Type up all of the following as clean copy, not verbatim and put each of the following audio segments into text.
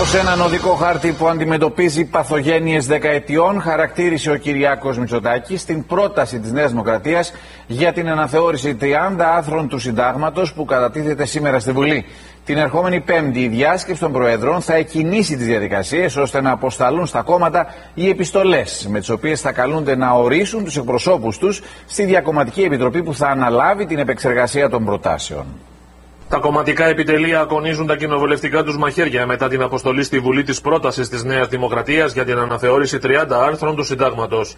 Ως έναν οδικό χάρτη που αντιμετωπίζει παθογένειες δεκαετιών, χαρακτήρισε ο Κυριάκος Μητσοτάκης την πρόταση της Νέας Δημοκρατίας για την αναθεώρηση 30 άρθρων του Συντάγματος που κατατίθεται σήμερα στη Βουλή. Την ερχόμενη Πέμπτη η διάσκεψη των Προέδρων θα εκκινήσει τις διαδικασίες ώστε να αποσταλούν στα κόμματα οι επιστολές με τις οποίες θα καλούνται να ορίσουν τους εκπροσώπους τους στη Διακομματική Επιτροπή που θα αναλάβει την επεξεργασία των προτάσεων. Τα κομματικά επιτελεία αγωνίζουν τα κοινοβουλευτικά τους μαχαίρια μετά την αποστολή στη Βουλή της πρότασης της Νέας Δημοκρατίας για την αναθεώρηση 30 άρθρων του Συντάγματος.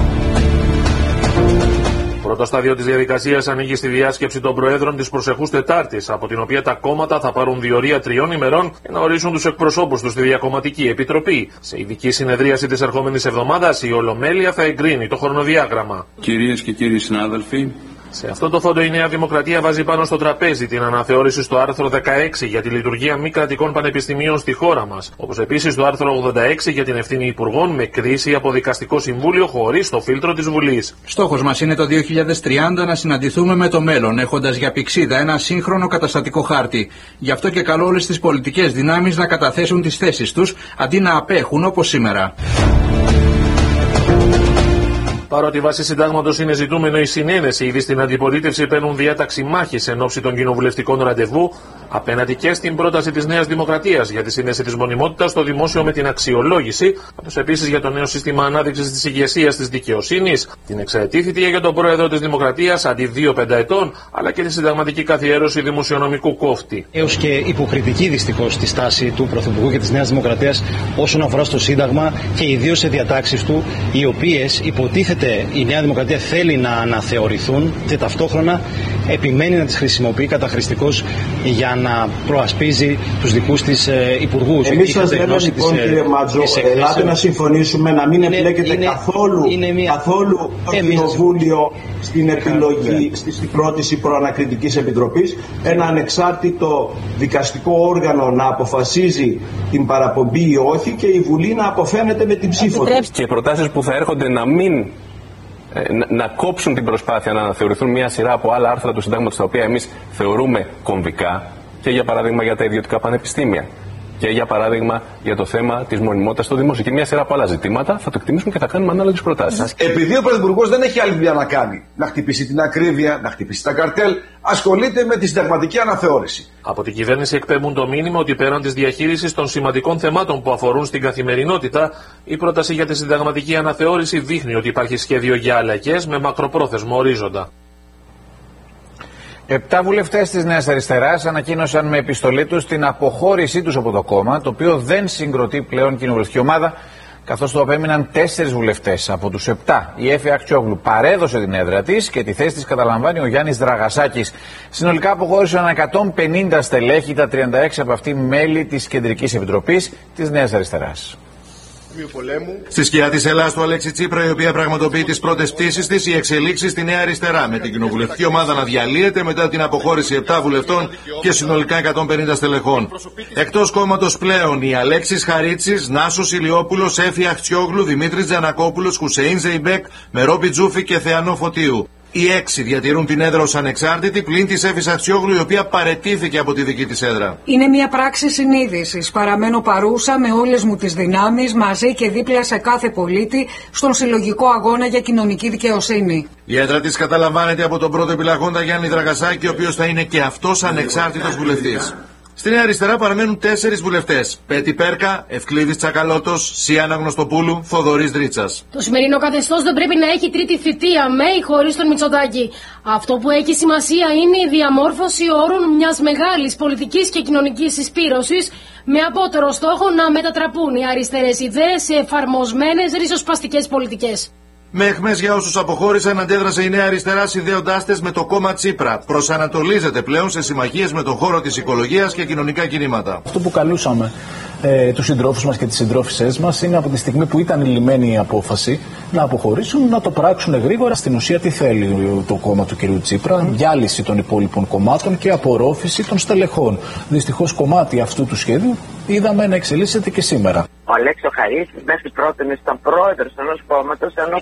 Πρώτο στάδιο της διαδικασίας ανοίγει στη διάσκεψη των Προέδρων της προσεχούς Τετάρτης, από την οποία τα κόμματα θα πάρουν διορία 3 ημερών για να ορίσουν τους εκπροσώπους τους στη Διακομματική Επιτροπή. Σε ειδική συνεδρίαση της ερχόμενης εβδομάδας, η Ολομέλεια θα εγκρίνει το χρονοδιάγραμμα. Κυρίες και κύριοι συνάδελφοι, σε αυτό το φόντο η Νέα Δημοκρατία βάζει πάνω στο τραπέζι την αναθεώρηση στο άρθρο 16 για τη λειτουργία μη κρατικών πανεπιστημίων στη χώρα μας, όπως επίσης το άρθρο 86 για την ευθύνη υπουργών με κρίση από δικαστικό συμβούλιο χωρίς το φίλτρο της Βουλής. Στόχος μας είναι το 2030 να συναντηθούμε με το μέλλον, έχοντας για πηξίδα ένα σύγχρονο καταστατικό χάρτη. Γι' αυτό και καλώ όλες τις πολιτικές δυνάμεις να καταθέσουν τις θέσεις τους αντί να απέχουν όπως σήμερα. Παρότι βάσει συντάγματος είναι ζητούμενο η συνένεση, ήδη στην αντιπολίτευση παίρνουν διάταξη μάχης εν ώψη των κοινοβουλευτικών ραντεβού, απέναντι και στην πρόταση της Νέας Δημοκρατίας για τη σύνεση της μονιμότητας στο δημόσιο με την αξιολόγηση, καθώς επίσης για το νέο σύστημα ανάδειξης της ηγεσίας της δικαιοσύνης, την εξαετή για τον πρόεδρο της Δημοκρατίας αντί 2 πενταετών, αλλά και τη συνταγματική καθιέρωση δημοσιονομικού κόφτη. Έως και υποκριτική δυστυχώς στη στάση του Πρωθυπουργού και της Νέας Δημοκρατίας όσον αφορά στο Σύνταγμα και ιδίως σε διατάξεις του, οι οποίες υποτίθεται η Νέα Δημοκρατία θέλει να αναθεωρηθούν και ταυτόχρονα επιμένει να τις χρησιμοποιεί καταχρηστικώς για να προασπίζει τους δικούς της υπουργούς. Εμείς σας λέμε λοιπόν κύριε Μάτζο, ελάτε να συμφωνήσουμε να μην εμπλέκεται καθόλου το Κοινοβούλιο στην επιλογή, στην πρόταση προανακριτικής επιτροπής, ένα ανεξάρτητο δικαστικό όργανο να αποφασίζει την παραπομπή ή όχι και η Βουλή να αποφαίνεται με την ψήφο. Και οι προτάσεις που θα έρχονται να κόψουν την προσπάθεια να αναθεωρηθούν μια σειρά από άλλα άρθρα του Συντάγματος τα οποία εμείς θεωρούμε κομβικά, και για παράδειγμα για τα ιδιωτικά πανεπιστήμια και για παράδειγμα για το θέμα της μονιμότητας στο δημόσιο και μια σειρά από άλλα ζητήματα, θα το εκτιμήσουμε και θα κάνουμε ανάλογες προτάσεις. Επειδή ο Πρωθυπουργός δεν έχει άλλη δουλειά να κάνει, να χτυπήσει την ακρίβεια, να χτυπήσει τα καρτέλ, ασχολείται με τη συνταγματική αναθεώρηση. Από την κυβέρνηση εκπέμπουν το μήνυμα ότι πέραν της διαχείρισης των σημαντικών θεμάτων που αφορούν στην καθημερινότητα, η πρόταση για τη συνταγματική αναθεώρηση δείχνει ότι υπάρχει σχέδιο για αλλαγές με μακροπρόθεσμο ορίζοντα. 7 βουλευτές της Νέας Αριστεράς ανακοίνωσαν με επιστολή τους την αποχώρησή τους από το κόμμα, το οποίο δεν συγκροτεί πλέον κοινοβουλευτική ομάδα, καθώς το απέμειναν 4 βουλευτές από τους 7. Η Έφη Αχτσιόγλου παρέδωσε την έδρα της και τη θέση της καταλαμβάνει ο Γιάννης Δραγασάκης. Συνολικά αποχώρησαν 150 στελέχη, τα 36 από αυτοί μέλη της Κεντρικής Επιτροπής της Νέας Αριστεράς. Στη σκιά της Ελλάδας του Αλέξη Τσίπρα, η οποία πραγματοποιεί τις πρώτες πτήσεις της, οι εξελίξεις στη Νέα Αριστερά, με την κοινοβουλευτική ομάδα να διαλύεται μετά την αποχώρηση 7 βουλευτών και συνολικά 150 στελεχών. Εκτός κόμματος πλέον οι Αλέξης Χαρίτσης, Νάσος Ηλιόπουλος, Έφη Αχτσιόγλου, Δημήτρης Τζανακόπουλος, Χουσεΐν Ζεϊμπέκ, Μερόπη Τζούφη και Θεανό Φωτίου. Οι 6 διατηρούν την έδρα ως ανεξάρτητη, πλην της Έφης Αχτσιόγλου, η οποία παραιτήθηκε από τη δική της έδρα. Είναι μια πράξη συνείδησης. Παραμένω παρούσα με όλες μου τις δυνάμεις, μαζί και δίπλα σε κάθε πολίτη, στον συλλογικό αγώνα για κοινωνική δικαιοσύνη. Η έδρα της καταλαμβάνεται από τον πρώτο επιλαγόντα Γιάννη Δραγασάκη, ο οποίος θα είναι και αυτός ανεξάρτητος βουλευτής. Στη Νέα Αριστερά παραμένουν 4 βουλευτές. Πέτη Πέρκα, Ευκλήδης Τσακαλώτος, Σιάννα Γνωστοπούλου, Θοδωρής Δρίτσας. Το σημερινό καθεστώς δεν πρέπει να έχει τρίτη θητεία με ή χωρίς τον Μητσοτάκη. Αυτό που έχει σημασία είναι η διαμόρφωση όρων μιας μεγάλης πολιτικής και κοινωνικής συσπήρωσης, με απότερο στόχο να μετατραπούν οι αριστερές ιδέες σε εφαρμοσμένες ριζοσπαστικές πολιτικές. Με αιχμές για όσους αποχώρησαν, αντέδρασε η Νέα Αριστερά συνδέοντάς τες με το κόμμα Τσίπρα. Προσανατολίζεται πλέον σε συμμαχίες με τον χώρο της οικολογίας και κοινωνικά κινήματα. Αυτό που καλούσαμε τους συντρόφους μας και τις συντρόφισσές μας είναι από τη στιγμή που ήταν λυμμένη η απόφαση να αποχωρήσουν, να το πράξουν γρήγορα. Στην ουσία τι θέλει το κόμμα του κ. Τσίπρα? Διάλυση των υπόλοιπων κομμάτων και απορρόφηση των στελεχών. Δυστυχώς κομμάτι αυτού του σχέδιου είδαμε να εξελίσσεται και σήμερα. Ο Αλέξης Χαρίτσης μέχρι πρώτη ήταν πρόεδρος ενός κόμματος, ενώ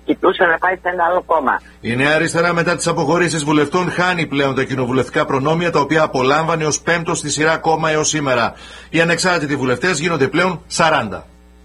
κοιτούσε να πάει σε ένα άλλο κόμμα. Η Νέα Αριστερά μετά τις αποχωρήσεις βουλευτών χάνει πλέον τα κοινοβουλευτικά προνόμια τα οποία απολάμβανε ως πέμπτο στη σειρά κόμμα έως σήμερα. Οι ανεξάρτητοι βουλευτές γίνονται πλέον 40.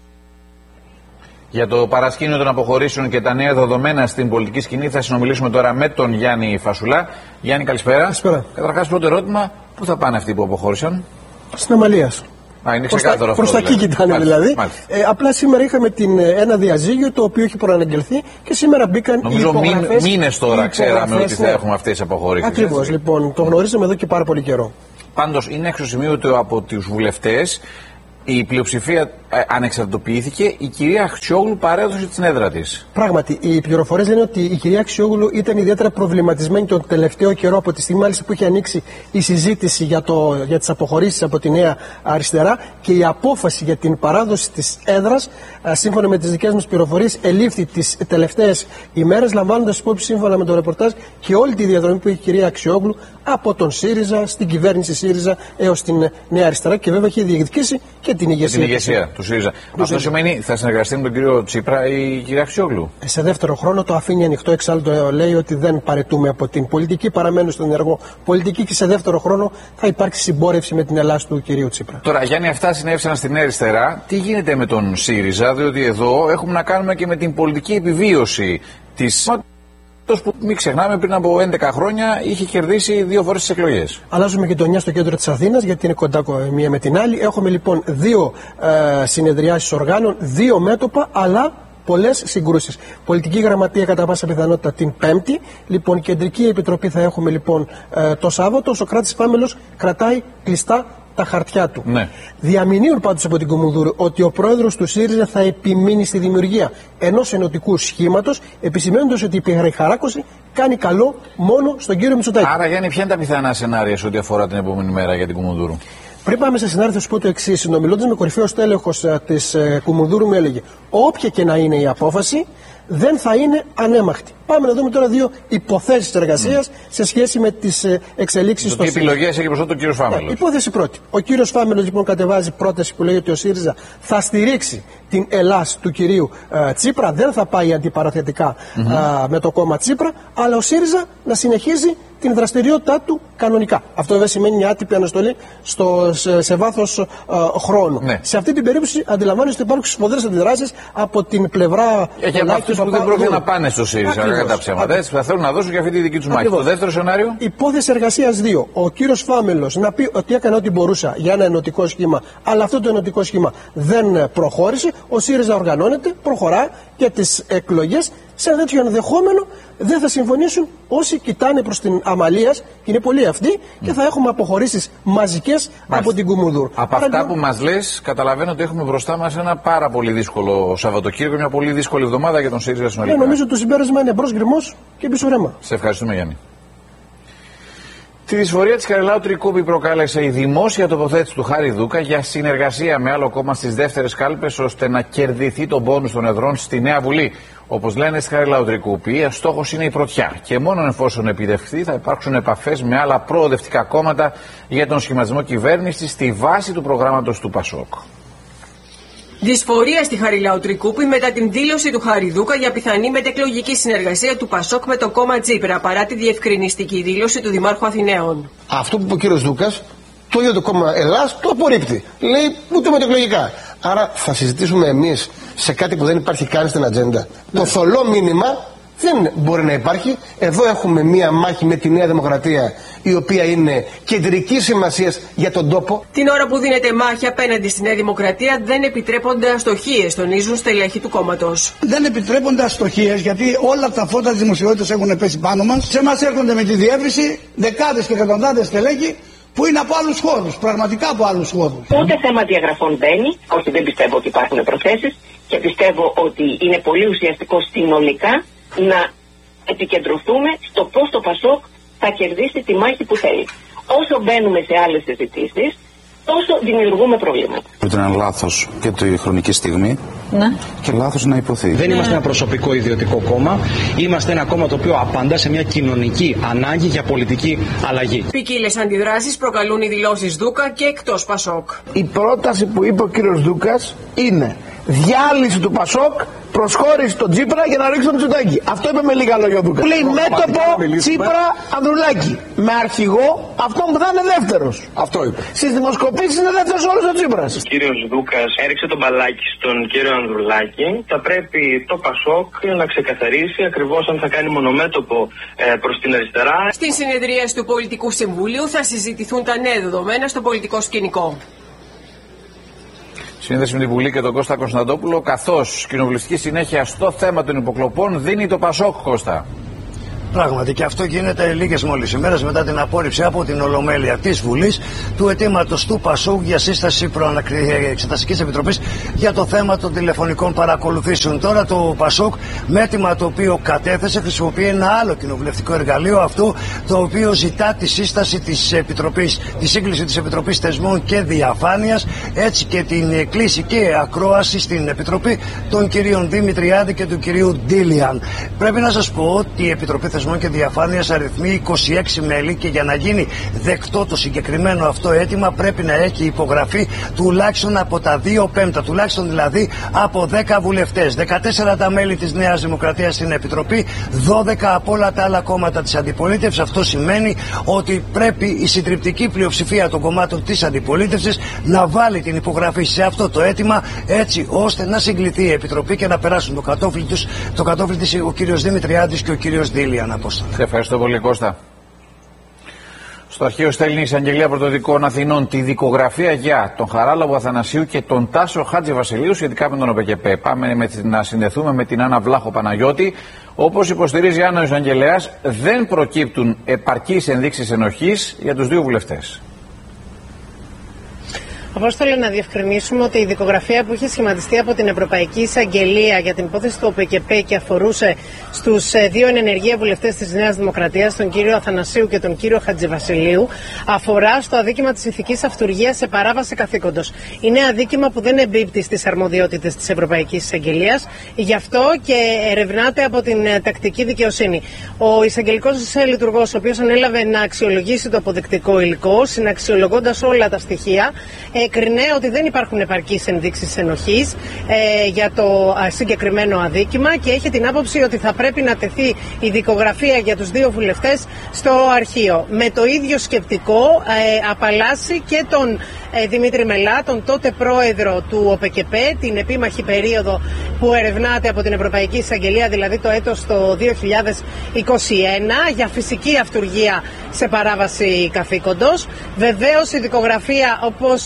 Για το παρασκήνιο των αποχωρήσεων και τα νέα δεδομένα στην πολιτική σκηνή θα συνομιλήσουμε τώρα με τον Γιάννη Φασουλά. Γιάννη, καλησπέρα. Καλησπέρα. Καταρχάς, πρώτο ερώτημα, πού θα πάνε αυτοί που αποχώρησαν? Στην Αμαλία. Είναι ξεκάθαρο αυτό. Προς τα εκεί κοιτάνε δηλαδή. Απλά σήμερα είχαμε ένα διαζύγιο το οποίο έχει προαναγγελθεί και σήμερα μπήκαν οι υπογραφές. Νομίζω μήνες τώρα ξέραμε ότι θα έχουμε αυτές τις αποχωρήσεις. Ακριβώς, λοιπόν, το γνωρίζαμε εδώ και πάρα πολύ καιρό. Πάντως είναι εξωσημείωτο από τους βουλευτές. Η πλειοψηφία ανεξαρτητοποιήθηκε, η κυρία Αξιόγλου παρέδωσε την έδρα της. Πράγματι, οι πληροφορίες λένε ότι η κυρία Αξιόγλου ήταν ιδιαίτερα προβληματισμένη τον τελευταίο καιρό, από τη στιγμή μάλιστα που είχε ανοίξει η συζήτηση για τις αποχωρήσεις από τη Νέα Αριστερά, και η απόφαση για την παράδοση της έδρας, σύμφωνα με τις δικές μας πληροφορίες, ελήφθη τις τελευταίες ημέρες, λαμβάνοντας υπόψη, σύμφωνα με το ρεπορτάζ, και όλη τη διαδρομή που είχε η κυρία Αξιόγλου από τον ΣΥΡΙΖΑ στην κυβέρνηση ΣΥΡΙΖΑ έως την Νέα Αριστερά, και βέβαια έχει διεκδικήσει και την ηγεσία του ΣΥΡΙΖΑ. Αυτό σημαίνει θα συνεργαστεί με τον κύριο Τσίπρα η κυρία Αξιόγλου? Σε δεύτερο χρόνο το αφήνει ανοιχτό, εξάλλου το λέει ότι δεν παρετούμε από την πολιτική, παραμένω στον ενεργό πολιτική, και σε δεύτερο χρόνο θα υπάρξει συμπόρευση με την Ελλάδα του κυρίου Τσίπρα. Τώρα, Γιάννη, αυτά συνέβησαν στην Νέα Αριστερά. Τι γίνεται με τον ΣΥΡΙΖΑ, διότι εδώ έχουμε να κάνουμε και με την πολιτική επιβίωση της. Που μην ξεχνάμε, πριν από 11 χρόνια είχε κερδίσει 2 φορές τις εκλογές. Αλλάζουμε γειτονιά στο κέντρο της Αθήνας, γιατί είναι κοντά μία με την άλλη. Έχουμε λοιπόν 2 συνεδριάσεις οργάνων, 2 μέτωπα, αλλά πολλές συγκρούσεις. Πολιτική γραμματεία κατά πάσα πιθανότητα την Πέμπτη. Λοιπόν, κεντρική επιτροπή θα έχουμε λοιπόν το Σάββατο. Ο Σωκράτης Φάμελος κρατάει κλειστά τα χαρτιά του. Ναι. Διαμηνύουν πάντως από την Κουμουνδούρου ότι ο πρόεδρος του ΣΥΡΙΖΑ θα επιμείνει στη δημιουργία ενός ενωτικού σχήματος, επισημαίνοντας ότι η περιχαράκωση κάνει καλό μόνο στον κύριο Μητσοτάκη. Άρα, Γιάννη, ποια είναι τα πιθανά σενάρια σε ό,τι αφορά την επόμενη μέρα για την Κουμουνδούρου? Πριν πάμε σε σενάριο, θα σου πω το εξής. Συνομιλώντας με κορυφαίο στέλεχος της Κουμουνδούρου, μου έλεγε: όποια και να είναι η απόφαση, δεν θα είναι ανέμαχτη. Πάμε να δούμε τώρα 2 υποθέσεις εργασίας σε σχέση με τις εξελίξεις στο ΣΥΡΙΖΑ. Τι επιλογές έχει μπροστά τον κύριο Φάμελος? Υπόθεση πρώτη. Ο κύριος Φάμελος λοιπόν κατεβάζει πρόταση που λέει ότι ο ΣΥΡΙΖΑ θα στηρίξει την Ελλάς του κυρίου Τσίπρα, δεν θα πάει αντιπαραθετικά με το κόμμα Τσίπρα, αλλά ο ΣΥΡΙΖΑ να συνεχίζει την δραστηριότητά του κανονικά. Αυτό βέβαια σημαίνει μια άτυπη αναστολή σε βάθος χρόνου. Ναι. Σε αυτή την περίπτωση αντιλαμβάνεστε ότι υπάρχουν σφοδρές αντιδράσεις από την πλευρά. Και από αυτούς που δεν πρόκειται να πάνε στο ΣΥΡΙΖΑ, κατά τα ψέματα. Θα θέλουν να δώσουν και αυτή τη δική τους μάχη. Το δεύτερο σενάριο. Υπόθεση εργασίας 2. Ο κύριος Φάμελος να πει ότι έκανε ό,τι μπορούσα για ένα ενωτικό σχήμα, αλλά αυτό το ενωτικό σχήμα δεν προχώρησε. Ο ΣΥΡΙΖΑ οργανώνεται, προχωρά για τις εκλογές. Σε ένα τέτοιο ενδεχόμενο δεν θα συμφωνήσουν όσοι κοιτάνε προς την Αμαλίας, και είναι πολλοί αυτοί, και θα έχουμε αποχωρήσεις μαζικές από την Κουμουνδούρου. Από αυτά που μας λες, καταλαβαίνω ότι έχουμε μπροστά μας ένα πάρα πολύ δύσκολο Σαββατοκύριακο, μια πολύ δύσκολη εβδομάδα για τον ΣΥΡΙΖΑ συνολικά. Νομίζω ότι το συμπέρασμα είναι μπρος γκριμός και πίσω ρέμα. Σε ευχαριστούμε, Γιάννη. Τη δυσφορία της Χαριλάου Τρικούπη προκάλεσε η δημόσια τοποθέτηση του Χάρη Δούκα για συνεργασία με άλλο κόμμα στις δεύτερες κάλπες, ώστε να κερδιθεί τον πόνους των εδρών στη Νέα Βουλή. Όπως λένε στη Χαριλάου Τρικούπη, στόχος είναι η πρωτιά, και μόνο εφόσον επιτευχθεί θα υπάρξουν επαφές με άλλα προοδευτικά κόμματα για τον σχηματισμό κυβέρνησης στη βάση του προγράμματος του ΠΑΣΟΚ. Δυσφορία στη Χαριλάου Τρικούπη μετά την δήλωση του Χάρη Δούκα για πιθανή μετεκλογική συνεργασία του ΠΑΣΟΚ με το κόμμα Τσίπρα, παρά τη διευκρινιστική δήλωση του Δημάρχου Αθηναίων. Αυτό που είπε ο κύριος Δούκας, το ίδιο το κόμμα Ελλάς το απορρίπτει. Λέει ούτε μετεκλογικά. Άρα θα συζητήσουμε εμείς σε κάτι που δεν υπάρχει καν στην ατζέντα. Το θολό μήνυμα δεν μπορεί να υπάρχει. Εδώ έχουμε μία μάχη με τη Νέα Δημοκρατία, η οποία είναι κεντρική σημασία για τον τόπο. Την ώρα που δίνεται μάχη απέναντι στη Νέα Δημοκρατία, δεν επιτρέπονται αστοχίες, τονίζουν στελέχοι του κόμματος. Δεν επιτρέπονται αστοχίες, γιατί όλα τα φώτα της δημοσιότητας έχουν πέσει πάνω μας. Σε εμάς έρχονται με τη διεύρυνση δεκάδες και εκατοντάδες στελέχοι που είναι από άλλους χώρους, πραγματικά από άλλους χώρους. Ούτε θέμα διαγραφών μπαίνει, όχι, δεν πιστεύω ότι υπάρχουν προθέσεις, και πιστεύω ότι είναι πολύ ουσιαστικό συνολικά να επικεντρωθούμε στο πώς το ΠΑΣΟΚ θα κερδίσει τη μάχη που θέλει. Όσο μπαίνουμε σε άλλες συζητήσεις, τόσο δημιουργούμε προβλήματα. Ήταν λάθος και τη χρονική στιγμή, και λάθος να υποθεί. Δεν είμαστε ένα προσωπικό ιδιωτικό κόμμα. Είμαστε ένα κόμμα το οποίο απαντά σε μια κοινωνική ανάγκη για πολιτική αλλαγή. Ποικίλες αντιδράσεις προκαλούν οι δηλώσεις Δούκα και εκτός ΠΑΣΟΚ. Η πρόταση που είπε ο κύριος Δούκας είναι διάλυση του ΠΑΣΟΚ προσχώρησε τον Τσίπρα για να ρίξει τον Μητσοτάκη. Αυτό είπε με λίγα λόγια ο Δούκας. Λέει μέτωπο Τσίπρα-Ανδρουλάκη. Με αρχηγό αυτόν που θα είναι δεύτερος. Αυτό είπε. Στις δημοσκοπήσεις είναι δεύτερος όλος ο Τσίπρας. Ο κύριος Δούκας έριξε τον μπαλάκι στον κύριο Ανδρουλάκη. Θα πρέπει το Πασόκ να ξεκαθαρίσει ακριβώς αν θα κάνει μονομέτωπο προς την αριστερά. Στην συνεδρίαση του Πολιτικού Συμβουλίου θα συζητηθούν τα νέα δεδομένα στο πολιτικό σκηνικό. Σύνδεση με την Βουλή και τον Κώστα Κωνσταντόπουλο, καθώς κοινοβουλευτική συνέχεια στο θέμα των υποκλοπών δίνει το Πασόκ, Κώστα. Πράγματι, και αυτό γίνεται λίγες μόλις ημέρες μετά την απόρριψη από την Ολομέλεια της Βουλής του αιτήματος του Πασόκ για σύσταση Εξεταστικής Επιτροπής για το θέμα των τηλεφωνικών παρακολουθήσεων. Τώρα το Πασόκ, με αίτημα το οποίο κατέθεσε, χρησιμοποιεί ένα άλλο κοινοβουλευτικό εργαλείο, αυτό το οποίο ζητά τη σύσταση της Επιτροπής, τη σύγκληση της Επιτροπής Θεσμών και Διαφάνειας, έτσι και την κλήση και ακρόαση στην Επιτροπή των κυρίων Δημητριάδη και του κυρίου Ντίλιαν. Πρέπει να σας πω ότι η Επιτροπή Θεσμών και Διαφάνειας αριθμεί 26 μέλη και για να γίνει δεκτό το συγκεκριμένο αυτό αίτημα πρέπει να έχει υπογραφεί τουλάχιστον από τα 2/5, τουλάχιστον δηλαδή από 10 βουλευτές. 14 τα μέλη της Νέας Δημοκρατίας στην Επιτροπή, 12 από όλα τα άλλα κόμματα της αντιπολίτευσης. Αυτό σημαίνει ότι πρέπει η συντριπτική πλειοψηφία των κομμάτων της αντιπολίτευσης να βάλει την υπογραφή σε αυτό το αίτημα, έτσι ώστε να συγκληθεί η Επιτροπή και να περάσουν το κατόφλι της ο κύριος Δημητριάδης και ο κύριος Ντίλιαν. Σε ευχαριστώ πολύ, Κώστα. Στο αρχείο στέλνει η Εισαγγελία Πρωτοδικών Αθηνών τη δικογραφία για τον Χαράλαμπο Αθανασίου και τον Τάσο Χατζηβασιλείου σχετικά με τον ΟΠΕΚΕΠΕ. Πάμε να συνδεθούμε με την Άννα Βλάχο Παναγιώτη. Όπως υποστηρίζει η Άννα ο Εισαγγελέας, δεν προκύπτουν επαρκείς ενδείξεις ενοχής για τους δύο βουλευτές. Απόστολε, να διευκρινίσουμε ότι η δικογραφία που είχε σχηματιστεί από την Ευρωπαϊκή Εισαγγελία για την υπόθεση του ΟΠΕΚΕΠΕ και αφορούσε στους δύο ενεργεία βουλευτές της Νέας Δημοκρατίας, τον κύριο Αθανασίου και τον κύριο Χατζηβασιλείου, αφορά στο αδίκημα της ηθικής αυτουργίας σε παράβαση καθήκοντος. Είναι αδίκημα που δεν εμπίπτει στις αρμοδιότητες της Ευρωπαϊκής Εισαγγελίας, γι' αυτό και ερευνάται από την τακτική δικαιοσύνη. Ο εισαγγελικός λειτουργός, ο οποίος ανέλαβε να αξιολογήσει το αποδεικτικό υλικό, συναξιολογώντας όλα τα στοιχεία, κρινέ ότι δεν υπάρχουν επαρκείς ενδείξεις ενοχής για το συγκεκριμένο αδίκημα και έχει την άποψη ότι θα πρέπει να τεθεί η δικογραφία για τους δύο βουλευτές στο αρχείο. Με το ίδιο σκεπτικό απαλλάσσει και τον Δημήτρη Μελά, τον τότε πρόεδρο του ΟΠΕΚΕΠΕ, την επίμαχη περίοδο που ερευνάται από την Ευρωπαϊκή Εισαγγελία, δηλαδή το έτος το 2021, για φυσική αυτουργία σε παράβαση καθήκοντος. Βεβαίως η δικογραφία,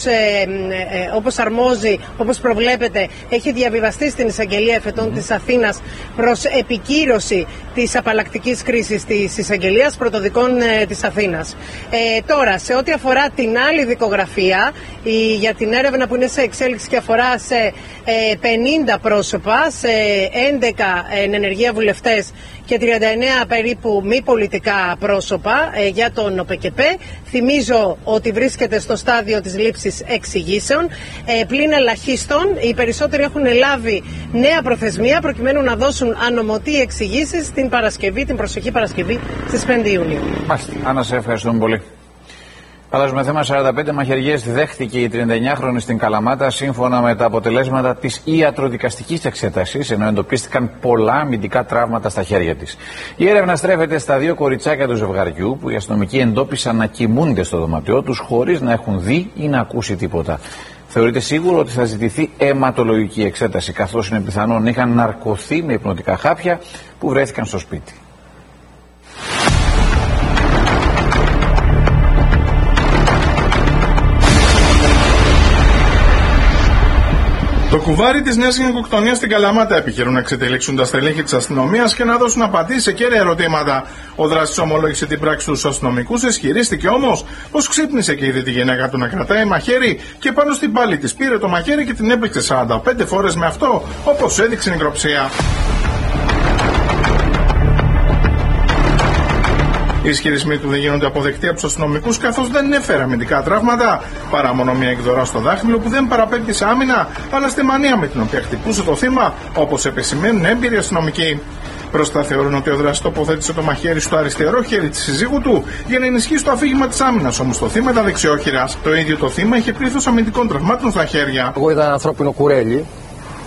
όπως αρμόζει, όπως προβλέπεται, έχει διαβιβαστεί στην Εισαγγελία Εφετών της Αθήνας προς επικύρωση της απαλλακτικής κρίσης της Εισαγγελίας Πρωτοδικών της Αθήνας. Τώρα, σε ό,τι αφορά την άλλη δικογραφία, για την έρευνα που είναι σε εξέλιξη και αφορά σε 50 πρόσωπα, σε 11 ενεργεία βουλευτές και 39 περίπου μη πολιτικά πρόσωπα για τον ΟΠΕΚΕΠΕ. Θυμίζω ότι βρίσκεται στο στάδιο της λήψης εξηγήσεων. Πλην ελαχίστων, οι περισσότεροι έχουν λάβει νέα προθεσμία προκειμένου να δώσουν ανωμοτή εξηγήσεις την προσεχή Παρασκευή στις 5 Ιουνίου. Μάλιστα. Άννα, σε ευχαριστούμε πολύ. Αλλάζουμε θέμα. 45 μαχαιριές δέχτηκε η 39χρονη στην Καλαμάτα σύμφωνα με τα αποτελέσματα της ιατροδικαστικής εξέτασης, ενώ εντοπίστηκαν πολλά αμυντικά τραύματα στα χέρια της. Η έρευνα στρέφεται στα δύο κοριτσάκια του ζευγαριού που οι αστυνομικοί εντόπισαν να κοιμούνται στο δωμάτιό τους χωρίς να έχουν δει ή να ακούσει τίποτα. Θεωρείται σίγουρο ότι θα ζητηθεί αιματολογική εξέταση, καθώς είναι πιθανόν να είχαν ναρκωθεί με υπνοτικά χάπια που βρέθηκαν στο σπίτι. Το κουβάρι της νέας γενικοκτονίας στην Καλαμάτα επιχειρούν να εξετελίξουν τα στελέχη της αστυνομίας και να δώσουν απαντήσεις σε κέρια ερωτήματα. Ο δράστης ομολόγησε την πράξη στους αστυνομικούς, ισχυρίστηκε όμως πως ξύπνησε και είδε τη γυναίκα του να κρατάει μαχαίρι και πάνω στην πάλη της πήρε το μαχαίρι και την έπληξε 45 φορές με αυτό, όπως έδειξε η νεκροψία. Οι ισχυρισμοί του δεν γίνονται αποδεκτοί από τους αστυνομικούς, καθώς δεν έφερε αμυντικά τραύματα, παρά μόνο μια εκδορά στο δάχτυλο που δεν παραπέμπει σε άμυνα, αλλά στη μανία με την οποία χτυπούσε το θύμα, όπως επισημαίνουν έμπειροι αστυνομικοί. Μπροστά θεωρούν ότι ο δράστης τοποθέτησε το μαχαίρι στο αριστερό χέρι της συζύγου του για να ενισχύσει το αφήγημα της άμυνας, όμως το θύμα ήταν δεξιόχειρας. Το ίδιο το θύμα είχε πλήθος αμυντικών τραυμάτων στα χέρια. Εγώ είδα ένα ανθρώπινο κουρέλι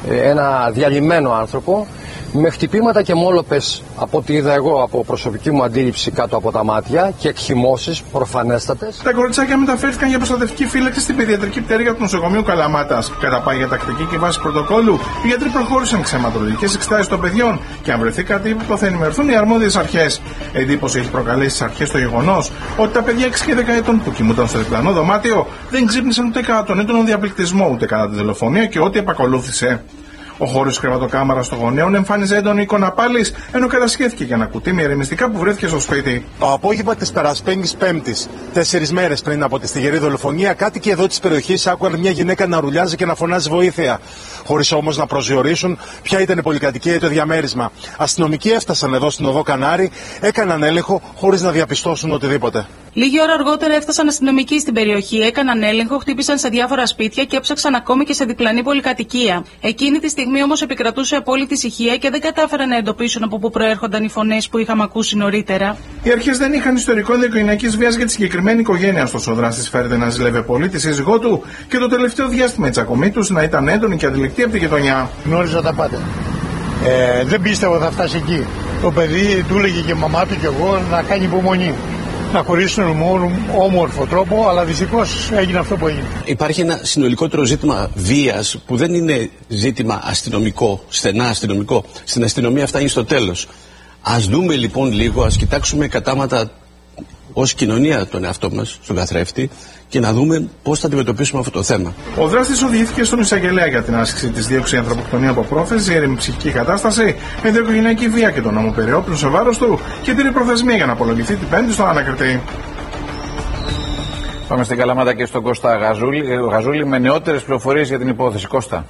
ένα διαλυμένο άνθρωπο, με χτυπήματα και μόλοπες από ό,τι είδα εγώ από προσωπική μου αντίληψη κάτω από τα μάτια και εκχυμώσεις προφανέστατες. Τα κοριτσάκια μεταφέρθηκαν για προστατευτική φύλαξη στην παιδιατρική πτέρυγα του νοσοκομείου Καλαμάτας. Κατά πάγια τακτική και βάση πρωτοκόλλου, οι γιατροί προχώρησαν ξαιματολογικές εξετάσεις των παιδιών και αν βρεθεί κάτι που θα ενημερωθούν οι αρμόδιες αρχές. Εντύπωση έχει προκαλέσει στις αρχές το γεγονός ότι τα παιδιά 6 και 10 ετών που κοιμούνταν στο διπλανό δωμάτιο δεν ξύπνησαν ούτε κατά τον έντονο διαπληκτισμό ούτε κατά τη δολοφονία και ό,τι επακολούθησε. Ο χώρος κρεβατοκάμαρας των γονέων εμφάνιζε έντονη εικόνα πάλης, ενώ κατασχέθηκε για ένα κουτί με ηρεμιστικά που βρέθηκε στο σπίτι. Το απόγευμα της περασμένης Πέμπτης, 4 μέρες πριν από τη στιγερή δολοφονία, κάτοικοι εδώ της περιοχής άκουγαν μια γυναίκα να ρουλιάζει και να φωνάζει βοήθεια. Χωρίς όμως να προσδιορίσουν ποια ήταν η πολυκατοικία ή το διαμέρισμα. Αστυνομικοί έφτασαν εδώ στην οδό Κανάρη, έκαναν έλεγχο χωρίς να διαπιστώσουν οτιδήποτε. Λίγη ώρα αργότερα έφτασαν αστυνομικοί στην περιοχή, έκαναν έλεγχο, χτύπησαν σε διάφορα σπίτια και έψαξαν ακόμη και σε διπλανή πολυκατοικία. Εκείνη τη στιγμή όμως επικρατούσε απόλυτη ησυχία και δεν κατάφεραν να εντοπίσουν από πού προέρχονταν οι φωνές που είχαμε ακούσει νωρίτερα. Οι αρχές δεν είχαν ιστορικό ενδοοικογενειακής βίας για τη συγκεκριμένη οικογένεια, ωστόσο ο δράστης φέρεται να ζηλεύε πολύ τη σύζυγό του και το τελευταίο διάστημα η τσακωμή τους να ήταν έντονη και αντιληπτή από τη γειτονιά. Γνώριζα τα πάντα. Δεν πίστευα θα φτάσει εκεί. Το παιδί του έλεγε και η μαμά του και εγώ να κάνει υπομονή. Να χωρίσουν με όμορφο τρόπο, αλλά δυστυχώς έγινε αυτό που έγινε. Υπάρχει ένα συνολικότερο ζήτημα βίας που δεν είναι ζήτημα αστυνομικό, στενά αστυνομικό. Στην αστυνομία φτάνει στο τέλος. Ας δούμε λοιπόν λίγο, ας κοιτάξουμε κατάματα ως κοινωνία τον εαυτό μας, στον καθρέφτη, και να δούμε πώς θα αντιμετωπίσουμε αυτό το θέμα. Ο δράστης οδηγήθηκε στον εισαγγελέα για την άσκηση της δίωξης ανθρωποκτονία από πρόθεση, ήρεμη ψυχική κατάσταση, ενδοοικογενειακή βία και τον νόμο περί όπλου σε βάρος του και πήρε προθεσμία για να απολογηθεί την Πέμπτη στον ανακριτή. Πάμε στην Καλαμάτα και στον Κώστα Γαζούλη με νεότερες πληροφορίες για την υπόθεση. Κώστα.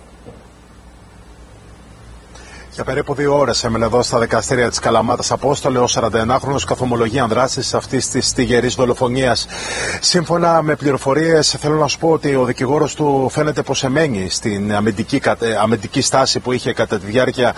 Για περίπου 2 ώρες έμενε εδώ στα δικαστήρια της Καλαμάτας Απόστολε ο 41χρονος καθομολογεί ανδράσεις αυτής της στιγερής δολοφονίας. Σύμφωνα με πληροφορίες, θέλω να σου πω ότι ο δικηγόρος του φαίνεται πως εμένει στην αμυντική στάση που είχε κατά τη διάρκεια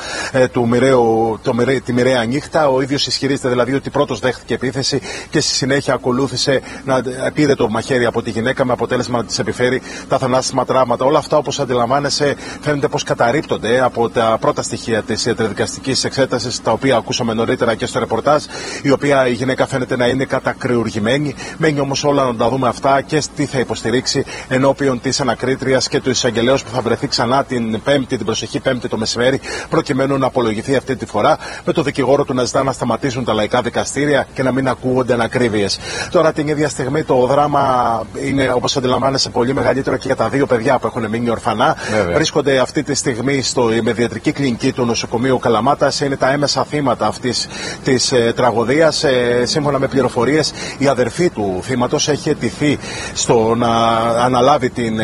τη μοιραία νύχτα. Ο ίδιος ισχυρίζεται δηλαδή ότι πρώτος δέχτηκε επίθεση και στη συνέχεια ακολούθησε να πήρε το μαχαίρι από τη γυναίκα με αποτέλεσμα να της επιφέρει τα θανάσιμα τραύματα. Όλα αυτά, όπως αντιλαμβάνεσαι, φαίνεται πως καταρρίπτονται από τα πρώτα στοιχεία της ιατροδικαστικής εξέτασης, τα οποία ακούσαμε νωρίτερα και στο ρεπορτάζ, η οποία η γυναίκα φαίνεται να είναι κατακριουργημένη. Μένει όμως όλα να τα δούμε αυτά και τι θα υποστηρίξει ενώπιον της ανακρίτριας και του εισαγγελέως που θα βρεθεί ξανά την προσεχή Πέμπτη το μεσημέρι, προκειμένου να απολογηθεί αυτή τη φορά, με το δικηγόρο του να ζητά να σταματήσουν τα λαϊκά δικαστήρια και να μην ακούγονται ανακρίβειες. Τώρα την ίδια στιγμή το δράμα είναι, όπως αντιλαμβάνεσαι, πολύ μεγαλύτερο και για τα 2 παιδιά που έχουν μείνει ορφανά. Βρίσκονται αυτή τη στιγμή στο παιδιατρική κλινική του νοσοκομείου Καλαμάτας, είναι τα έμεσα θύματα αυτής της τραγωδίας. Σύμφωνα με πληροφορίες, η αδερφή του θύματος έχει αιτηθεί στο να αναλάβει την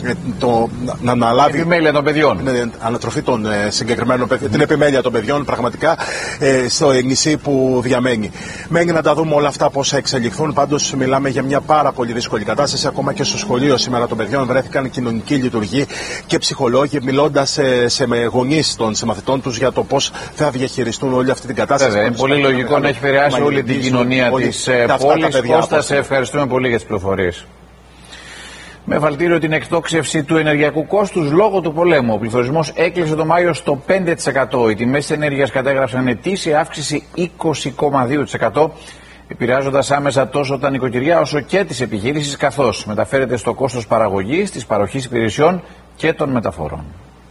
επιμέλεια των παιδιών. Ανατροφή των συγκεκριμένων παιδιών, την επιμέλεια των παιδιών, πραγματικά στο νησί που διαμένει. Μένει να τα δούμε όλα αυτά πώς θα εξελιχθούν. Πάντως, μιλάμε για μια πάρα πολύ δύσκολη κατάσταση. Ακόμα και στο σχολείο σήμερα των παιδιών βρέθηκαν κοινωνικοί λειτουργοί και ψυχολόγοι, μιλώντας σε γονείς των συμμαθητών τους για το πώς θα διαχειριστούν όλη αυτή την κατάσταση. Είναι πολύ λογικό να έχει επηρεάσει όλη την κοινωνία της πόλης. Κώστα, σε ευχαριστούμε πολύ για τις πληροφορίες. Με εφαλτήριο την εκτόξευση του ενεργειακού κόστους λόγω του πολέμου, ο πληθωρισμός έκλεισε το Μάιο στο 5%. Οι τιμές της ενέργειας κατέγραψαν ετήσια αύξηση 20,2%, επηρεάζοντας άμεσα τόσο τα νοικοκυριά όσο και τις επιχειρήσεις, καθώς μεταφέρεται στο κόστος παραγωγής, της παροχής υπηρεσιών και των μεταφορών.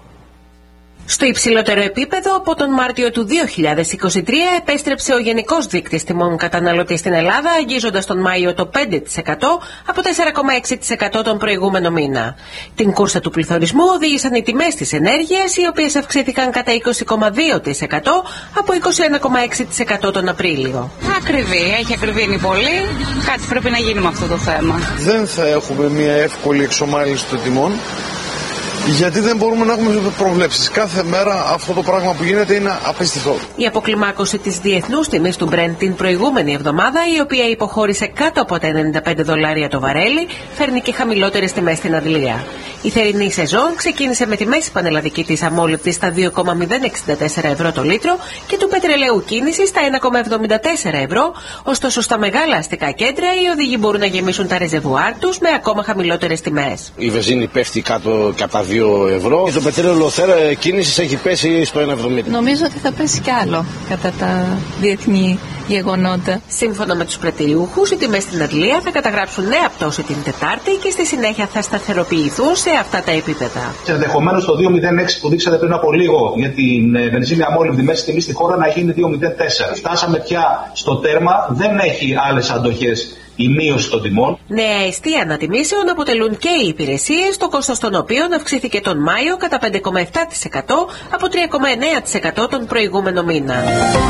Στο υψηλότερο επίπεδο από τον Μάρτιο του 2023 επέστρεψε ο Γενικός Δείκτης Τιμών Καταναλωτή στην Ελλάδα, αγγίζοντας τον Μάιο το 5% από 4,6% τον προηγούμενο μήνα. Την κούρσα του πληθωρισμού οδήγησαν οι τιμές της ενέργειας, οι οποίες αυξήθηκαν κατά 20,2% από 21,6% τον Απρίλιο. Ακριβή, έχει ακριβήνει πολύ. Κάτι πρέπει να γίνει με αυτό το θέμα. Δεν θα έχουμε μια εύκολη εξομάλυνση των τιμών, γιατί δεν μπορούμε να έχουμε προβλέψεις. Κάθε μέρα αυτό το πράγμα που γίνεται είναι απίστευτο. Η αποκλιμάκωση της διεθνούς τιμής του Brent την προηγούμενη εβδομάδα, η οποία υποχώρησε κάτω από τα $95 το βαρέλι, φέρνει και χαμηλότερες τιμές στην Αγγλία. Η θερινή σεζόν ξεκίνησε με τη μέση πανελλαδική της αμόλυβδης στα 2,064 ευρώ το λίτρο και του πετρελαίου κίνηση στα 1,74 ευρώ, ωστόσο στα μεγάλα αστικά κέντρα οι οδηγοί μπορούν να γεμίσουν τα ρεζεβουάρ τους με ακόμα χαμηλότερες τιμές. Η βενζίνη πέφτει κάτω και από τα 2 ευρώ και το πετρέλαιο κίνησης έχει πέσει στο 1,70. Νομίζω ότι θα πέσει κι άλλο κατά τα διεθνή γεγονότα. Σύμφωνα με τους πρατηριούχους, οι τιμές στην Αντλία θα καταγράψουν νέα πτώση την Τετάρτη και στη συνέχεια θα σταθεροποιηθούν σε αυτά τα επίπεδα. Ενδεχομένως το 2,06 που δείξατε πριν από λίγο για την βενζίνη αμόλυβδη μέση τιμή στη χώρα να γίνει 2,04. Φτάσαμε πια στο τέρμα, δεν έχει άλλες αντοχές η μείωση των τιμών. Νέα αιστεία ανατιμήσεων αποτελούν και οι υπηρεσίες, το κόστος των οποίων αυξήθηκε τον Μάιο κατά 5,7% από 3,9% τον προηγούμενο μήνα.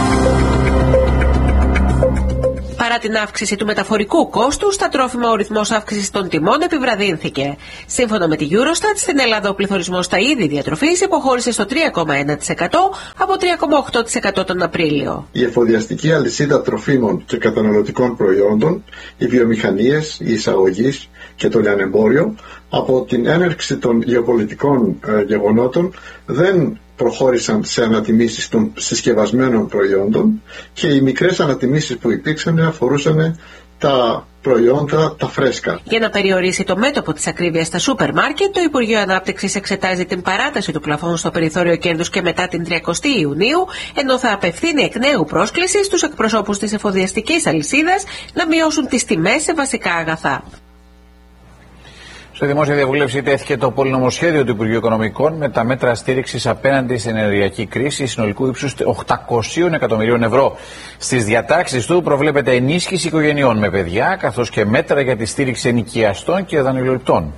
Παρά την αύξηση του μεταφορικού κόστου, στα τρόφιμα ο ρυθμός αύξησης των τιμών επιβραδύνθηκε. Σύμφωνα με τη Eurostat, στην Ελλάδα ο πληθωρισμός στα είδη διατροφής υποχώρησε στο 3,1% από 3,8% τον Απρίλιο. Η εφοδιαστική αλυσίδα τροφίμων και καταναλωτικών προϊόντων, οι βιομηχανίες, η εισαγωγής και το λιανεμπόριο, από την έναρξη των γεωπολιτικών γεγονότων δεν προχώρησαν σε ανατιμήσεις των συσκευασμένων προϊόντων και οι μικρές ανατιμήσεις που υπήρξαν αφορούσαν τα προϊόντα τα φρέσκα. Για να περιορίσει το μέτωπο της ακρίβειας στα σούπερ μάρκετ, το Υπουργείο Ανάπτυξης εξετάζει την παράταση του πλαφών στο περιθώριο κέρδους και μετά την 30η Ιουνίου, ενώ θα απευθύνει εκ νέου πρόσκληση στους εκπροσώπους της εφοδιαστικής αλυσίδας να μειώσουν τις τιμές σε βασικά αγαθά. Σε δημόσια διαβούλευση τέθηκε το πολυνομοσχέδιο του Υπουργείου Οικονομικών με τα μέτρα στήριξης απέναντι στην ενεργειακή κρίση συνολικού ύψους 800 εκατομμυρίων ευρώ. Στις διατάξεις του προβλέπεται ενίσχυση οικογενειών με παιδιά, καθώς και μέτρα για τη στήριξη ενοικιαστών και δανειοληπτών.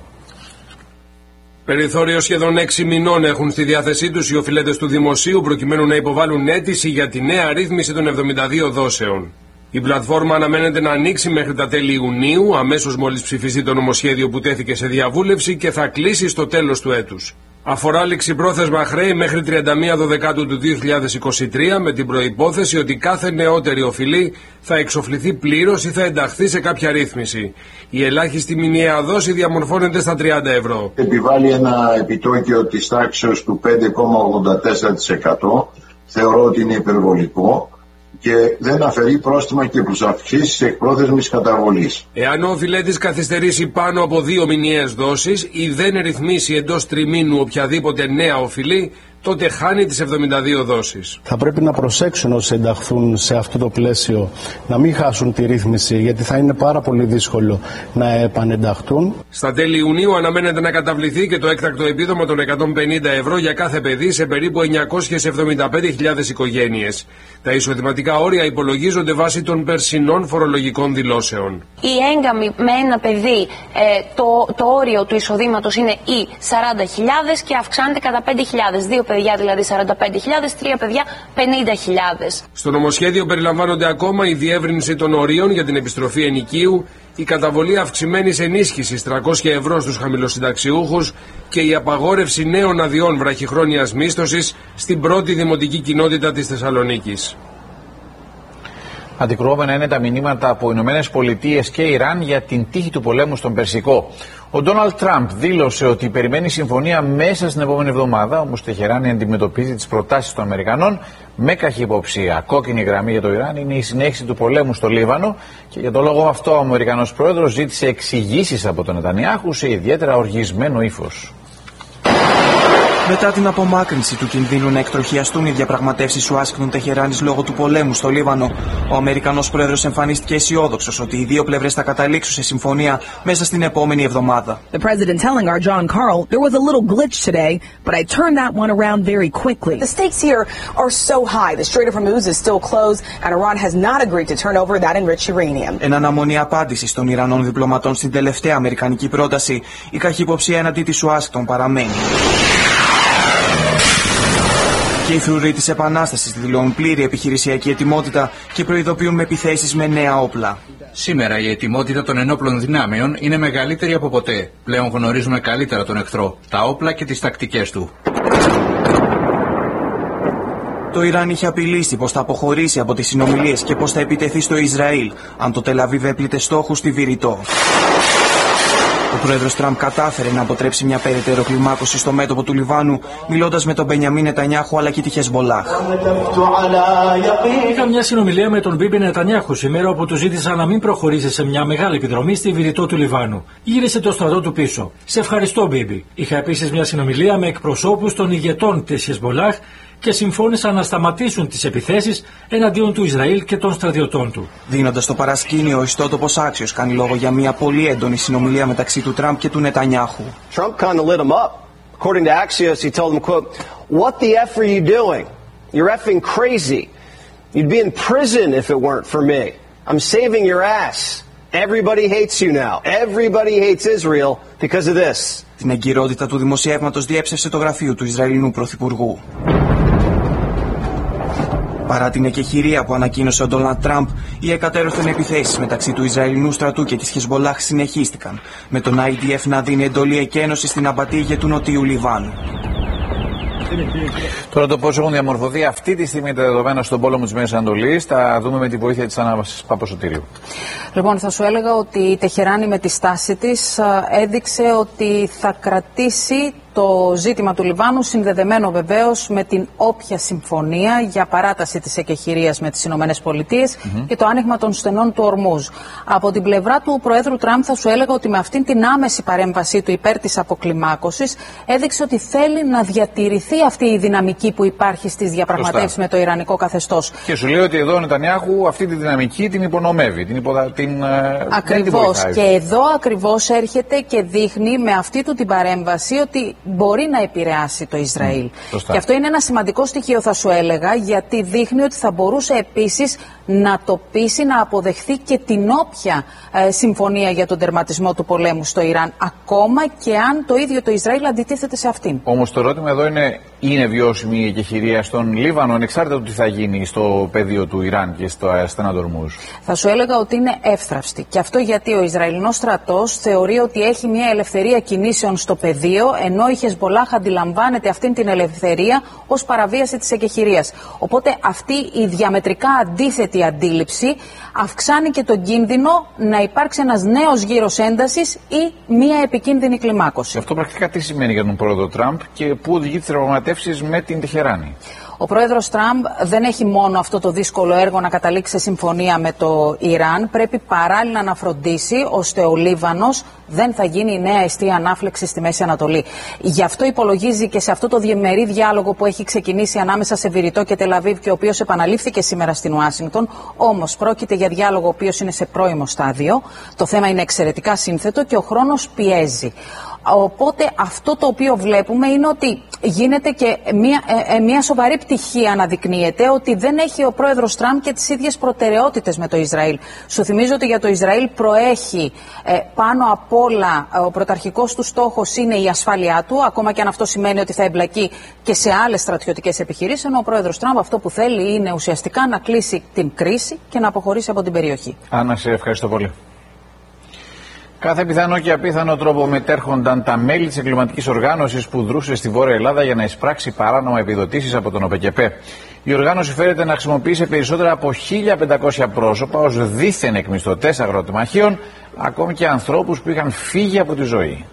Περιθώριο σχεδόν 6 μηνών έχουν στη διάθεσή τους οι οφειλέτες του Δημοσίου προκειμένου να υποβάλουν αίτηση για τη νέα ρύθμιση των 72 δόσεων. Η πλατφόρμα αναμένεται να ανοίξει μέχρι τα τέλη Ιουνίου, αμέσως μόλις ψηφιστεί το νομοσχέδιο που τέθηκε σε διαβούλευση και θα κλείσει στο τέλος του έτους. Αφορά ληξιπρόθεσμα χρέη μέχρι 31 Δεκάτου του 2023 με την προϋπόθεση ότι κάθε νεότερη οφειλή θα εξοφληθεί πλήρως ή θα ενταχθεί σε κάποια ρύθμιση. Η ελάχιστη μηνιαία δόση διαμορφώνεται στα 30 ευρώ. Επιβάλλει ένα επιτόκιο της τάξεως του 5,84%. Θεωρώ ότι είναι υπερβολικό και δεν αφαιρεί πρόστιμα και προς αυξήσεις εκπρόθεσμης καταβολής. Εάν ο οφειλέτης καθυστερήσει πάνω από 2 μηνιαίες δόσεις ή δεν ρυθμίσει εντός τριμήνου οποιαδήποτε νέα οφειλή, τότε χάνει τις 72 δόσεις. Θα πρέπει να προσέξουν όσοι ενταχθούν σε αυτό το πλαίσιο να μην χάσουν τη ρύθμιση, γιατί θα είναι πάρα πολύ δύσκολο να επανενταχθούν. Στα τέλη Ιουνίου αναμένεται να καταβληθεί και το έκτακτο επίδομα των 150 ευρώ για κάθε παιδί σε περίπου 975.000 οικογένειες. Τα εισοδηματικά όρια υπολογίζονται βάσει των περσινών φορολογικών δηλώσεων. Η έγκαμη με ένα παιδί, το όριο του εισοδήματος είναι οι 40.000 και αυξάνεται κατά 5.000. 2 παιδιά δηλαδή 45.000, 3 παιδιά 50.000. Στο νομοσχέδιο περιλαμβάνονται ακόμα η διεύρυνση των ορίων για την επιστροφή ενοικίου, η καταβολή αυξημένης ενίσχυσης 300 ευρώ στους χαμηλοσυνταξιούχους και η απαγόρευση νέων αδειών βραχυχρόνιας μίσθωσης στην πρώτη δημοτική κοινότητα της Θεσσαλονίκης. Αντικρουόμενα είναι τα μηνύματα από Ηνωμένες Πολιτείες και Ιράν για την τύχη του πολέμου στον Περσικό. Ο Ντόναλντ Τραμπ δήλωσε ότι περιμένει συμφωνία μέσα στην επόμενη εβδομάδα, όμως η Τεχεράνη αντιμετωπίζει τις προτάσεις των Αμερικανών με καχυποψία. Κόκκινη γραμμή για το Ιράν είναι η συνέχιση του πολέμου στο Λίβανο και για τον λόγο αυτό ο Αμερικανός πρόεδρος ζήτησε εξηγήσεις από τον Νετανιάχου σε ιδιαίτερα οργισμένο ύφος. Μετά την απομάκρυνση του κινδύνου να εκτροχιαστούν οι διαπραγματεύσεις Ουάσιγκτον-Τεχεράνης λόγω του πολέμου στο Λίβανο, ο Αμερικανός πρόεδρος εμφανίστηκε αισιόδοξος ότι οι δύο πλευρές θα καταλήξουν σε συμφωνία μέσα στην επόμενη εβδομάδα. The president telling our John Carl there was a little glitch today, but I turned that one around very quickly. The stakes here are so high. The Strait of Hormuz is still closed and Iran has not agreed to turn over that enriched uranium. Εν αναμονή απάντησης των Ιρανών διπλωματών στην τελευταία αμερικανική πρόταση, η καχυποψία εναντί της Ουάσιγκτον παραμένει. Και οι φρουροί της Επανάστασης δηλώνουν πλήρη επιχειρησιακή ετοιμότητα και προειδοποιούν με επιθέσεις με νέα όπλα. Σήμερα η ετοιμότητα των ενόπλων δυνάμεων είναι μεγαλύτερη από ποτέ. Πλέον γνωρίζουμε καλύτερα τον εχθρό, τα όπλα και τις τακτικές του. Το Ιράν είχε απειλήσει πως θα αποχωρήσει από τις συνομιλίες και πως θα επιτεθεί στο Ισραήλ, αν το Τελ Αβίβ έπλητε στόχους στη Βηρητό. Ο πρόεδρος Τραμπ κατάφερε να αποτρέψει μια περαιτέρω κλιμάκωση στο μέτωπο του Λιβάνου, μιλώντας με τον Μπενιαμίν Νετανιάχου αλλά και τη Χεσμολάχ. Είχα μια συνομιλία με τον Μπίμπι Νετανιάχου σήμερα, όπου του ζήτησα να μην προχωρήσει σε μια μεγάλη επιδρομή στη Βηρητό του Λιβάνου. Γύρισε το στρατό του πίσω. Σε ευχαριστώ, Μπίμπι. Είχα επίσης μια συνομιλία με εκπροσώπους των ηγετών της Χεσμολάχ και συμφώνησαν να σταματήσουν τις επιθέσεις εναντίον του Ισραήλ και των στρατιωτών του. Δίνοντας το παρασκήνιο, ο ιστότοπος Axios κάνει λόγο για μια πολύ έντονη συνομιλία μεταξύ του Τραμπ και του Νετανιάχου. Trump kind of lit him up. According to Axios, he told him, quote, "What the F are you doing? You're effing crazy. You'd be in prison if it weren't for me. I'm saving your ass. Everybody hates you now. Everybody hates Israel because of this." Την εγκυρότητα του δημοσιεύματος διέψευσε το γραφείο του Ισραηλινού Πρωθυπουργού. Παρά την εκεχηρία που ανακοίνωσε ο Ντόναλντ Τραμπ, οι εκατέρωθεν επιθέσεις μεταξύ του Ισραηλινού στρατού και της Χεσμολάχ συνεχίστηκαν, με τον IDF να δίνει εντολή εκένωση στην απατήγε του Νοτιού Λιβάνου. Τώρα το πώς έχουν διαμορφωθεί αυτή τη στιγμή τα δεδομένα στον πόλεμο της Μέσης Ανατολής θα δούμε με τη βοήθεια της Άννας Παπασωτήριου. Λοιπόν, θα σου έλεγα ότι η Τεχεράνη με τη στάση της έδειξε ότι θα κρατήσει το ζήτημα του Λιβάνου συνδεδεμένο βεβαίως με την όποια συμφωνία για παράταση της εκεχηρίας με τις Ηνωμένες Πολιτείες και το άνοιγμα των στενών του Ορμούζ. Από την πλευρά του Προέδρου Τραμπ θα σου έλεγα ότι με αυτήν την άμεση παρέμβασή του υπέρ της αποκλιμάκωσης έδειξε ότι θέλει να διατηρηθεί αυτή η δυναμική που υπάρχει στις διαπραγματεύσεις με το Ιρανικό καθεστώς. Και σου λέει ότι εδώ ο Νετανιάχου αυτή τη δυναμική την υπονομεύει, Ακριβώς. Και εδώ ακριβώς έρχεται και δείχνει με αυτή του την παρέμβαση ότι μπορεί να επηρεάσει το Ισραήλ. Και αυτό είναι ένα σημαντικό στοιχείο, θα σου έλεγα, γιατί δείχνει ότι θα μπορούσε επίσης να το πείσει να αποδεχθεί και την όποια συμφωνία για τον τερματισμό του πολέμου στο Ιράν, ακόμα και αν το ίδιο το Ισραήλ αντιτίθεται σε αυτήν. Όμως το ερώτημα εδώ είναι βιώσιμη η εκεχηρία στον Λίβανο, ανεξάρτητα του τι θα γίνει στο πεδίο του Ιράν και στο στενά του Ορμούζ? Θα σου έλεγα ότι είναι εύθραυστη. Και αυτό γιατί ο Ισραηλινός στρατός θεωρεί ότι έχει μια ελευθερία κινήσεων στο πεδίο, ενώ η Χεσμολάχ αντιλαμβάνεται αυτήν την ελευθερία ως παραβίαση της εκεχηρίας. Οπότε αυτή η διαμετρικά αντίθετη αντίληψη αυξάνει και τον κίνδυνο να υπάρξει ένας νέος γύρος έντασης ή μια επικίνδυνη κλιμάκωση. Αυτό πρακτικά τι σημαίνει για τον πρόεδρο Τραμπ και πού οδηγεί τις διαπραγματεύσεις με την Τεχεράνη? Ο πρόεδρος Τραμπ δεν έχει μόνο αυτό το δύσκολο έργο να καταλήξει σε συμφωνία με το Ιράν. Πρέπει παράλληλα να φροντίσει ώστε ο Λίβανος δεν θα γίνει η νέα εστία ανάφλεξη στη Μέση Ανατολή. Γι' αυτό υπολογίζει και σε αυτό το διεμερή διάλογο που έχει ξεκινήσει ανάμεσα σε Βηρητό και Τελαβίβ και ο οποίος επαναλήφθηκε σήμερα στην Ουάσιγκτον. Όμως πρόκειται για διάλογο ο οποίος είναι σε πρώιμο στάδιο. Το θέμα είναι εξαιρετικά σύνθετο και ο χρόνος πιέζει. Οπότε αυτό το οποίο βλέπουμε είναι ότι γίνεται και μια σοβαρή πτυχή αναδεικνύεται ότι δεν έχει ο πρόεδρος Τραμπ και τις ίδιες προτεραιότητες με το Ισραήλ. Σου θυμίζω ότι για το Ισραήλ προέχει πάνω απ' όλα ο πρωταρχικός του στόχος είναι η ασφάλειά του, ακόμα και αν αυτό σημαίνει ότι θα εμπλακεί και σε άλλες στρατιωτικές επιχειρήσεις, ενώ ο πρόεδρος Τραμπ αυτό που θέλει είναι ουσιαστικά να κλείσει την κρίση και να αποχωρήσει από την περιοχή. Άννα, σε ευχαριστώ πολύ. Κάθε πιθανό και απίθανο τρόπο μετέρχονταν τα μέλη της εγκληματικής οργάνωσης που δρούσε στη Βόρεια Ελλάδα για να εισπράξει παράνομα επιδοτήσεις από τον ΟΠΕΚΕΠΕ. Η οργάνωση φέρεται να χρησιμοποιήσει περισσότερα από 1.500 πρόσωπα ως δίθεν εκμισθωτές αγροτεμαχίων, ακόμη και ανθρώπους που είχαν φύγει από τη ζωή.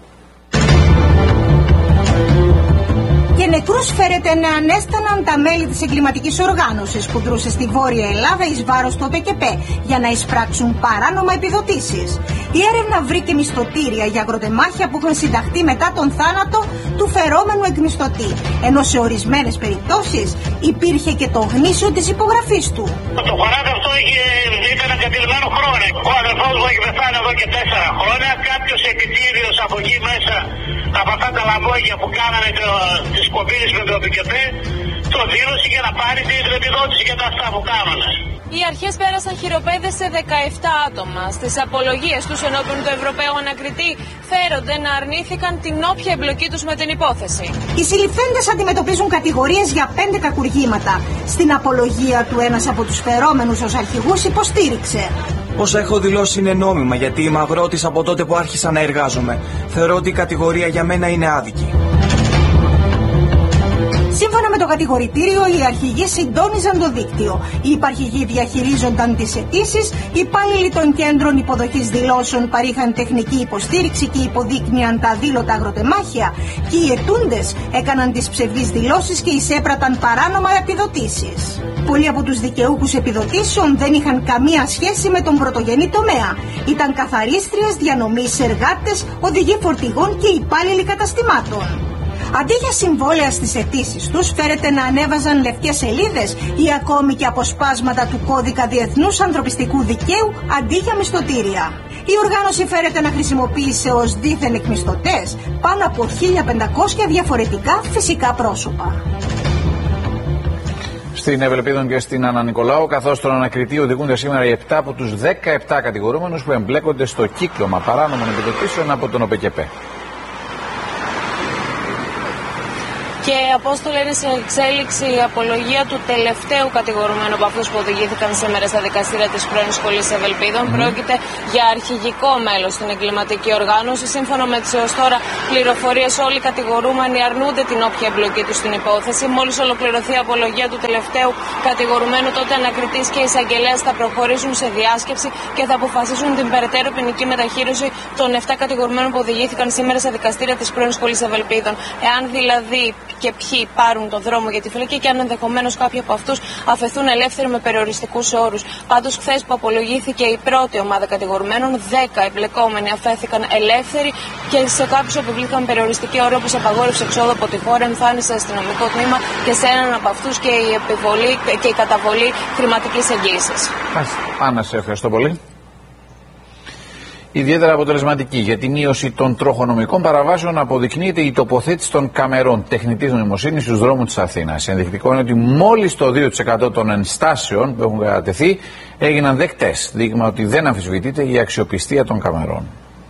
Και νεκρούς φέρεται να ανέσταναν τα μέλη της εγκληματικής οργάνωσης που δρούσε στη Βόρεια Ελλάδα εις βάρος του ΟΠΕΚΕΠΕ για να εισπράξουν παράνομα επιδοτήσεις. Η έρευνα βρήκε μισθωτήρια για αγροτεμάχια που είχαν συνταχθεί μετά τον θάνατο του φερόμενου εκμισθωτή, ενώ σε ορισμένες περιπτώσεις υπήρχε και το γνήσιο της υπογραφής του. Το χωράτι αυτό ήταν εγκατηλμένο χρόνο. Ο αδερφός μου έχει πεθάνει εδώ και 4 χρόνια. Κάποιος επιτήριος από εκεί μέσα, από αυτά τα λαμόγια που κάνανε τις κομπίνες με το ΟΠΕΚΕΠΕ, το δήλωσε για να πάρει την επιδότηση για τα αυτά που κάνανε. Οι αρχές πέρασαν χειροπέδες σε 17 άτομα. Στις απολογίες τους ενώπιον του Ευρωπαίου Ανακριτή φέρονται να αρνήθηκαν την όποια εμπλοκή τους με την υπόθεση. Οι συλληφθέντες αντιμετωπίζουν κατηγορίες για 5 κακουργήματα. Στην απολογία του ένας από τους φερόμενους ως αρχηγούς υποστήριξε: Όσα έχω δηλώσει είναι νόμιμα, γιατί είμαι αγρότης από τότε που άρχισα να εργάζομαι. Θεωρώ ότι η κατηγορία για μένα είναι άδικη. Σύμφωνα με το κατηγορητήριο, οι αρχηγοί συντόνιζαν το δίκτυο. Οι υπαρχηγοί διαχειρίζονταν τις αιτήσεις, οι υπάλληλοι των κέντρων υποδοχής δηλώσεων παρήχαν τεχνική υποστήριξη και υποδείκνυαν τα αδήλωτα αγροτεμάχια, και οι αιτούντες έκαναν τις ψευδείς δηλώσεις και εισέπραταν παράνομα επιδοτήσεις. Πολλοί από τους δικαιούχους επιδοτήσεων δεν είχαν καμία σχέση με τον πρωτογενή τομέα. Ήταν καθαρίστριες, διανομής, εργάτες, οδηγοί φορτηγών και υπάλληλοι καταστημάτων. Αντί για συμβόλαια στις αιτήσεις τους, φέρεται να ανέβαζαν λευκές σελίδες ή ακόμη και αποσπάσματα του κώδικα διεθνούς ανθρωπιστικού δικαίου αντί για μισθωτήρια. Η οργάνωση φέρεται να χρησιμοποίησε ως δίθεν εκμισθωτές πάνω από 1.500 διαφορετικά φυσικά πρόσωπα. Στην Ευελπίδων και στην Ανανικολάου, καθώς στον ανακριτή οδηγούνται σήμερα οι 7 από τους 17 κατηγορούμενους που εμπλέκονται στο κύκλωμα παράνομων επιδοτήσεων από τον ΟΠΕΚΕΠΕ. Και Απόστολε, είναι σε εξέλιξη η απολογία του τελευταίου κατηγορουμένου από αυτούς που οδηγήθηκαν σήμερα στα δικαστήρια της πρώην Σχολής Ευελπίδων. Πρόκειται για αρχηγικό μέλος στην εγκληματική οργάνωση. Σύμφωνα με τις έως τώρα πληροφορίες, όλοι οι κατηγορούμενοι αρνούνται την όποια εμπλοκή τους στην υπόθεση. Μόλις ολοκληρωθεί η απολογία του τελευταίου κατηγορουμένου, τότε ανακριτής και εισαγγελέας θα προχωρήσουν σε διάσκεψη και θα αποφασίσουν την περαιτέρω ποινική μεταχείριση των 7 κατηγορουμένων που οδηγήθηκαν σήμερα στα δικαστήρια της πρώην Σχολής Ευελπίδων. Εάν δηλαδή και ποιοι πάρουν τον δρόμο για τη φυλακή και αν ενδεχομένως κάποιοι από αυτούς αφαιθούν ελεύθεροι με περιοριστικούς όρους. Πάντως, χθες που απολογήθηκε η πρώτη ομάδα κατηγορουμένων, 10 εμπλεκόμενοι αφέθηκαν ελεύθεροι και σε κάποιους επιβλήθηκαν περιοριστικοί όροι όπως απαγόρευση εξόδου από τη χώρα, εμφάνιση σε αστυνομικό τμήμα και σε έναν από αυτούς και η επιβολή και η καταβολή χρηματικής εγγύησης. Άννα, σε ευχαριστώ πολύ. Ιδιαίτερα αποτελεσματική για τη μείωση των τροχονομικών παραβάσεων αποδεικνύεται η τοποθέτηση των καμερών τεχνητής νοημοσύνης στους δρόμους της Αθήνας. Ενδεικτικό είναι ότι μόλις το 2% των ενστάσεων που έχουν κατατεθεί έγιναν δεκτές. Δείγμα ότι δεν αμφισβητείται η αξιοπιστία των καμερών.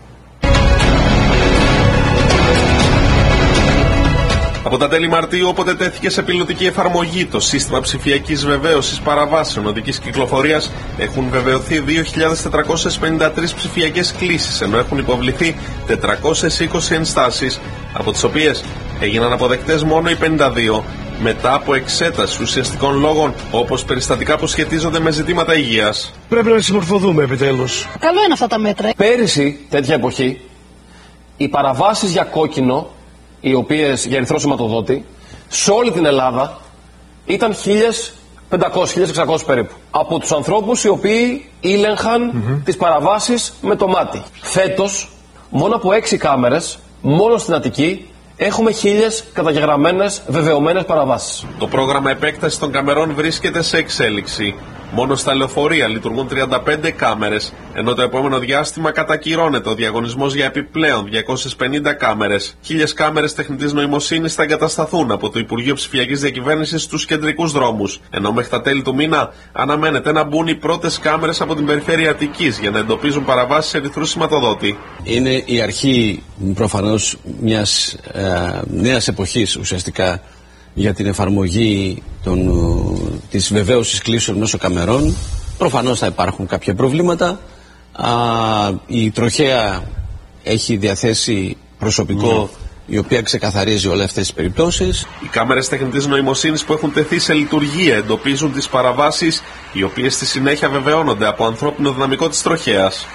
Από τα τέλη Μαρτίου, όποτε τέθηκε σε πιλωτική εφαρμογή το σύστημα ψηφιακής βεβαίωσης παραβάσεων οδικής κυκλοφορίας, έχουν βεβαιωθεί 2.453 ψηφιακές κλήσεις, ενώ έχουν υποβληθεί 420 ενστάσεις, από τις οποίες έγιναν αποδεκτές μόνο οι 52, μετά από εξέταση ουσιαστικών λόγων, όπως περιστατικά που σχετίζονται με ζητήματα υγείας. Πρέπει να συμμορφωθούμε επιτέλους. Καλό είναι αυτά τα μέτρα. Πέρυσι, τέτοια εποχή, οι παραβάσεις για κόκκινο, οι οποίες για ερυθρό σωματοδότη, σε όλη την Ελλάδα ήταν 1.500-1.600 περίπου. Από τους ανθρώπους οι οποίοι ήλεγχαν τις παραβάσεις με το μάτι. Φέτος, μόνο από 6 κάμερες, μόνο στην Αττική, έχουμε 1.000 καταγεγραμμένες, βεβαιωμένες παραβάσεις. Το πρόγραμμα επέκτασης των καμερών βρίσκεται σε εξέλιξη. Μόνο στα λεωφορεία λειτουργούν 35 κάμερες, ενώ το επόμενο διάστημα κατακυρώνεται ο διαγωνισμός για επιπλέον 250 κάμερες. 1.000 κάμερες τεχνητής νοημοσύνης θα εγκατασταθούν από το Υπουργείο Ψηφιακής Διακυβέρνησης στους κεντρικούς δρόμους, ενώ μέχρι τα τέλη του μήνα αναμένεται να μπουν οι πρώτες κάμερες από την περιφέρεια Αττικής για να εντοπίζουν παραβάσεις ερυθρού σηματοδότη. Είναι η αρχή προφανώς μιας νέας εποχής ουσιαστικά για την εφαρμογή της βεβαίωσης κλήσεων μέσω καμερών. Προφανώς θα υπάρχουν κάποια προβλήματα. Η τροχέα έχει διαθέσει προσωπικό η οποία ξεκαθαρίζει όλες αυτές τις περιπτώσεις. Οι κάμερες τεχνητής νοημοσύνης που έχουν τεθεί σε λειτουργία εντοπίζουν τις παραβάσεις, οι οποίες στη συνέχεια βεβαιώνονται από ανθρώπινο δυναμικό της τροχέας.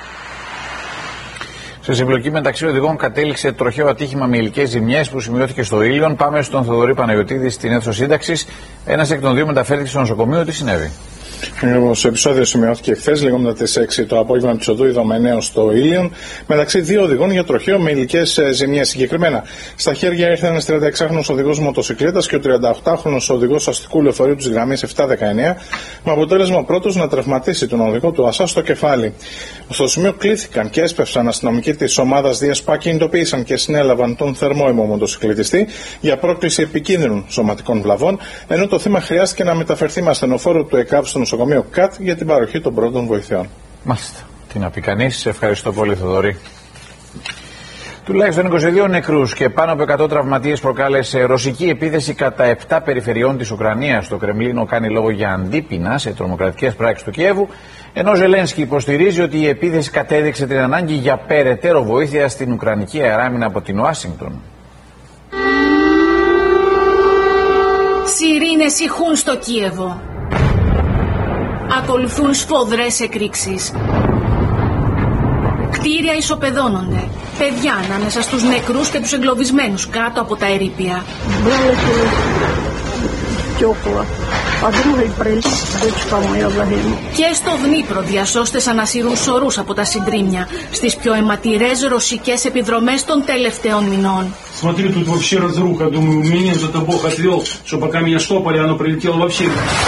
Σε συμπλοκή μεταξύ οδηγών κατέληξε τροχαίο ατύχημα με υλικές ζημιές που σημειώθηκε στο Ήλιον. Πάμε στον Θοδωρή Παναγιωτίδη στην αίθουσα σύνταξης. Ένας εκ των δύο μεταφέρθηκε στο νοσοκομείο. Τι συνέβη? Το επεισόδιο σημειώθηκε χθες λίγο μετά τις 6 το απόγευμα της οδού Ιδωμενέως στο Ήλιον μεταξύ δύο οδηγών για τροχαίο με υλικές ζημιές. Συγκεκριμένα, στα χέρια ήρθε ένας 36χρονος οδηγός μοτοσυκλέτας και ο 38χρονος οδηγός αστικού λεωφορείου της γραμμής 719, με αποτέλεσμα ο πρώτος να τραυματίσει τον οδηγό του ΑΣΑ στο κεφάλι. Στο σημείο κλήθηκαν και έσπευσαν αστυνομικοί της ομάδας Διασπά και ειδοποίησαν και συνέλαβαν τον θερμόαιμο μοτοσυκλετιστή για πρόκληση επικίνδυνων σωματικών βλαβών, ενώ το θύμα χρειάστηκε να μεταφερθεί με ασθενοφόρο του ΕΚΑΒ στο νοσοκομείο ΚΑΤ για την παροχή των πρώτων βοηθειών. Μάλιστα. Τι να πει κανείς. Σε ευχαριστώ πολύ, Θοδωρή. Τουλάχιστον 22 νεκρούς και πάνω από 100 τραυματίες προκάλεσε ρωσική επίθεση κατά 7 περιφερειών της Ουκρανίας. Το Κρεμλίνο κάνει λόγο για αντίπεινα σε τρομοκρατικές πράξεις του Κιέβου, ενώ ο Ζελένσκι υποστηρίζει ότι η επίθεση κατέδειξε την ανάγκη για περαιτέρω βοήθεια στην Ουκρανική αεράμινα από την Ουάσιγκτον. Σιρήνες ηχούν στο Κίεβο. Ακολουθούν σφοδρές εκρήξεις. Κτίρια ισοπεδώνονται. Παιδιά ανάμεσα στους νεκρούς και τους εγκλωβισμένους κάτω από τα ερείπια. Και στο Δνίπρο διασώστες ανασύρουν σωρούς από τα συντρίμμια στις πιο αιματηρές ρωσικές επιδρομές των τελευταίων μηνών. Смотри, тут вообще разруха. Думаю, меня за-то Бог отвел, что пока меня штопали, оно прилетело вообще.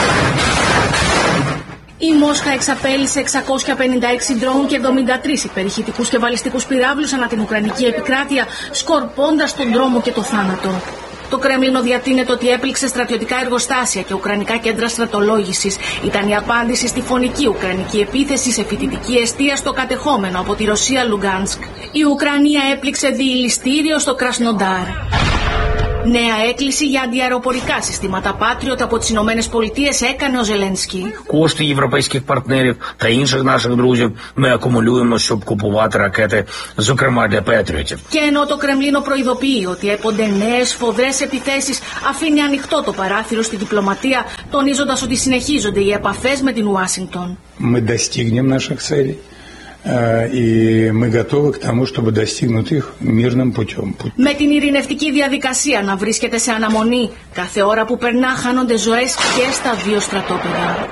Η Μόσχα εξαπέλυσε 656 ντρόουν και 73 υπερηχητικούς και βαλιστικούς πυράβλους ανά την Ουκρανική επικράτεια, σκορπώντας τον δρόμο και το θάνατο. Το Κρέμλινο διατείνεται ότι έπληξε στρατιωτικά εργοστάσια και ουκρανικά κέντρα στρατολόγησης. Ήταν η απάντηση στη φωνική ουκρανική επίθεση σε φοιτητική εστία στο κατεχόμενο από τη Ρωσία Λουγκάνσκ. Η Ουκρανία έπληξε διηλιστήριο στο Κρασνοντάρ. Νέα έκκληση για αντιαεροπορικά συστήματα Patriot από τις Ηνωμένες Πολιτείες έκανε ο Ζελένσκι. Кошти європейських партнерів та інших наших друзів ми акумулюємо, щоб купувати ракети, зокрема для Patriotів. Και ενώ το Κρεμλίνο προειδοποιεί ότι έπονται νέες σφοδρές επιθέσεις, αφήνει ανοιχτό το παράθυρο στη διπλωματία, τονίζοντας ότι συνεχίζονται οι επαφές με την Ουάσιγκτον. Мы достигнем наших целей. И мы готовы к тому, чтобы достигнуть их мирным путем. Με την ειρηνευτική διαδικασία να βρίσκεται σε αναμονή, κάθε ώρα που περνά χάνονται ζωές και στα δύο στρατόπεδα.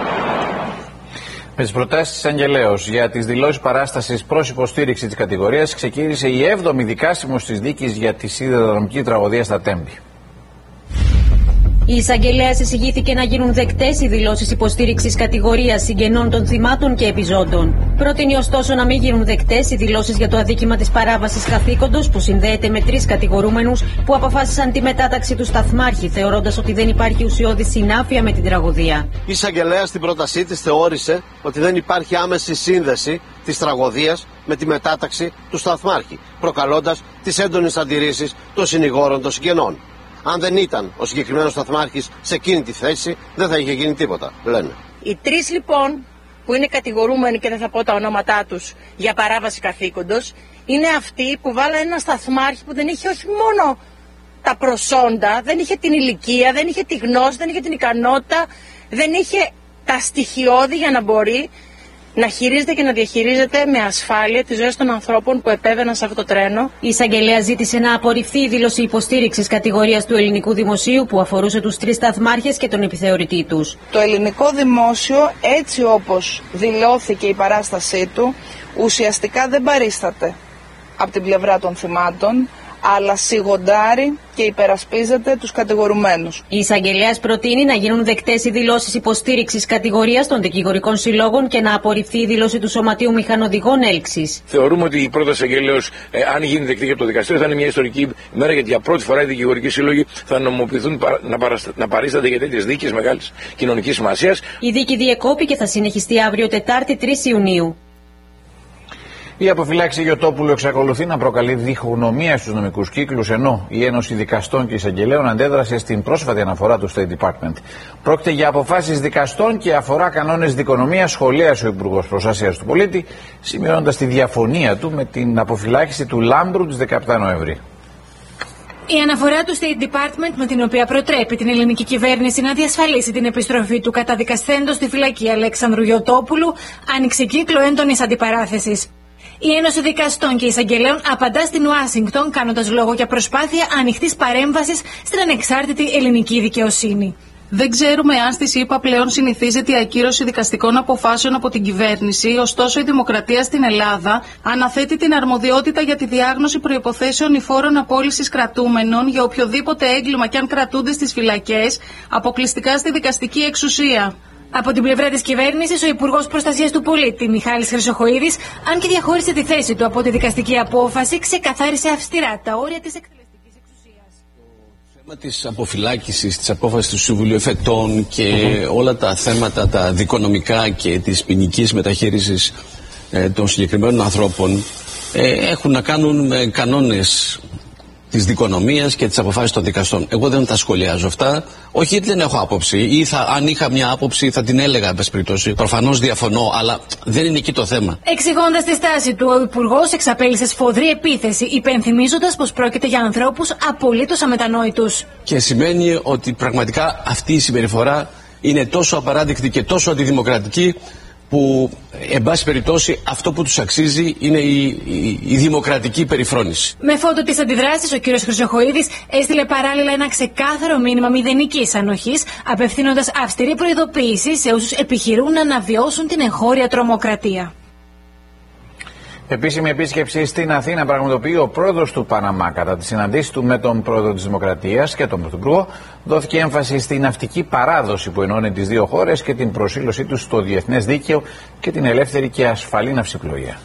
Με τις προτάσεις της Αγγελέως για τις δηλώσεις παράστασης προς υποστήριξη της κατηγορίας, ξεκίνησε η 7η δικάσιμος της δίκης για τη σιδηροδρομική τραγωδία στα Τέμπη. Η εισαγγελέας εισηγήθηκε να γίνουν δεκτές οι δηλώσεις υποστήριξης κατηγορίας συγγενών των θυμάτων και επιζώντων. Πρότεινε ωστόσο να μην γίνουν δεκτές οι δηλώσεις για το αδίκημα της παράβασης καθήκοντος που συνδέεται με 3 κατηγορούμενους που αποφάσισαν τη μετάταξη του σταθμάρχη, θεωρώντας ότι δεν υπάρχει ουσιώδη συνάφεια με την τραγωδία. Η εισαγγελέας στην πρότασή της θεώρησε ότι δεν υπάρχει άμεση σύνδεση της τραγωδίας με τη μετάταξη του σταθμάρχη, προκαλώντας τις έντονες αντιρρήσεις των συνηγόρων των συγγενών. Αν δεν ήταν ο συγκεκριμένος σταθμάρχης σε εκείνη τη θέση, δεν θα είχε γίνει τίποτα, λένε. Οι 3 λοιπόν που είναι κατηγορούμενοι, και δεν θα πω τα ονόματά τους, για παράβαση καθήκοντος, είναι αυτοί που βάλανε ένα σταθμάρχη που δεν είχε όχι μόνο τα προσόντα, δεν είχε την ηλικία, δεν είχε τη γνώση, δεν είχε την ικανότητα, δεν είχε τα στοιχειώδη για να μπορεί να χειρίζεται και να διαχειρίζεται με ασφάλεια τις ζωές των ανθρώπων που επέβαιναν σε αυτό το τρένο. Η εισαγγελέα ζήτησε να απορριφθεί η δήλωση υποστήριξης κατηγορίας του ελληνικού δημοσίου που αφορούσε τους 3 σταθμάρχες και τον επιθεωρητή τους. Το ελληνικό δημόσιο, έτσι όπως δηλώθηκε η παράστασή του, ουσιαστικά δεν παρίσταται από την πλευρά των θυμάτων, αλλά σιγοντάρει και υπερασπίζεται τους κατηγορουμένους. Η εισαγγελέας προτείνει να γίνουν δεκτές οι δηλώσεις υποστήριξης κατηγορίας των δικηγορικών συλλόγων και να απορριφθεί η δήλωση του Σωματείου Μηχανοδηγών Έλξης. Θεωρούμε ότι η πρόταση εισαγγελέως, αν γίνει δεκτή από το δικαστήριο, θα είναι μια ιστορική ημέρα, γιατί για πρώτη φορά οι δικηγορικοί σύλλογοι θα νομιμοποιηθούν να παρίστανται για τέτοιες δίκες μεγάλης κοινωνικής σημασίας. Η δίκη διεκόπη και θα συνεχιστεί αύριο Τετάρτη 3 Ιουνίου. Η αποφυλάξη Γιωτόπουλου εξακολουθεί να προκαλεί διχογνωμία στους νομικούς κύκλους, ενώ η Ένωση Δικαστών και Εισαγγελέων αντέδρασε στην πρόσφατη αναφορά του State Department. Πρόκειται για αποφάσεις δικαστών και αφορά κανόνες δικονομίας, σχολίασε ο Υπουργός Προστασίας του Πολίτη, σημειώνοντας τη διαφωνία του με την αποφυλάκηση του Λάμπρου της 17 Νοεμβρίου. Η αναφορά του State Department, με την οποία προτρέπει την ελληνική κυβέρνηση να διασφαλίσει την επιστροφή του καταδικασθέντος στη φυλακή Αλέξανδρου Γιωτόπουλου, άνοιξε κύκλο έντονης αντιπαράθεσης. Η Ένωση Δικαστών και Εισαγγελέων απαντά στην Ουάσιγκτον, κάνοντας λόγο για προσπάθεια ανοιχτής παρέμβασης στην ανεξάρτητη ελληνική δικαιοσύνη. Δεν ξέρουμε αν στη ΣΥΠΑ πλέον συνηθίζεται η ακύρωση δικαστικών αποφάσεων από την κυβέρνηση, ωστόσο η Δημοκρατία στην Ελλάδα αναθέτει την αρμοδιότητα για τη διάγνωση προϋποθέσεων υφόρων απόλυσης κρατούμενων για οποιοδήποτε έγκλημα και αν κρατούνται στις φυλακές, αποκλειστικά στη δικαστική εξουσία. Από την πλευρά της κυβέρνησης, ο Υπουργός Προστασίας του Πολίτη, Μιχάλης Χρυσοχοΐδης, αν και διαχώρισε τη θέση του από τη δικαστική απόφαση, ξεκαθάρισε αυστηρά τα όρια της εκτελεστικής εξουσίας. Το θέμα της αποφυλάκησης, της απόφασης του Συμβουλίου Εφετών και όλα τα θέματα τα δικονομικά και της ποινικής μεταχείρισης των συγκεκριμένων ανθρώπων έχουν να κάνουν με κανόνες της δικονομίας και τις αποφάσεις των δικαστών. Εγώ δεν τα σχολιάζω αυτά. Όχι γιατί δεν έχω άποψη, ή αν είχα μια άποψη θα την έλεγα, εν πάση περιπτώσει. Προφανώς διαφωνώ, αλλά δεν είναι εκεί το θέμα. Εξηγώντας τη στάση του, ο Υπουργός εξαπέλυσε σφοδρή επίθεση, υπενθυμίζοντας πως πρόκειται για ανθρώπους απολύτως αμετανόητους. Και σημαίνει ότι πραγματικά αυτή η συμπεριφορά είναι τόσο απαράδεκτη και τόσο αντιδημοκρατική, που εν πάση περιπτώσει αυτό που τους αξίζει είναι η δημοκρατική περιφρόνηση. Με φόντο τις αντιδράσεις, ο κύριος Χρυσοχοΐδης έστειλε παράλληλα ένα ξεκάθαρο μήνυμα μηδενικής ανοχής, απευθύνοντας αυστηρή προειδοποίηση σε όσους επιχειρούν να αναβιώσουν την εγχώρια τρομοκρατία. Επίσημη επίσκεψη στην Αθήνα πραγματοποιεί ο πρόεδρος του Παναμά. Κατά τη συναντήση του με τον πρόεδρο της Δημοκρατίας και τον Πρωθυπουργό, δόθηκε έμφαση στην ναυτική παράδοση που ενώνει τις δύο χώρες και την προσήλωσή τους στο διεθνές δίκαιο και την ελεύθερη και ασφαλή ναυσιπλοεία.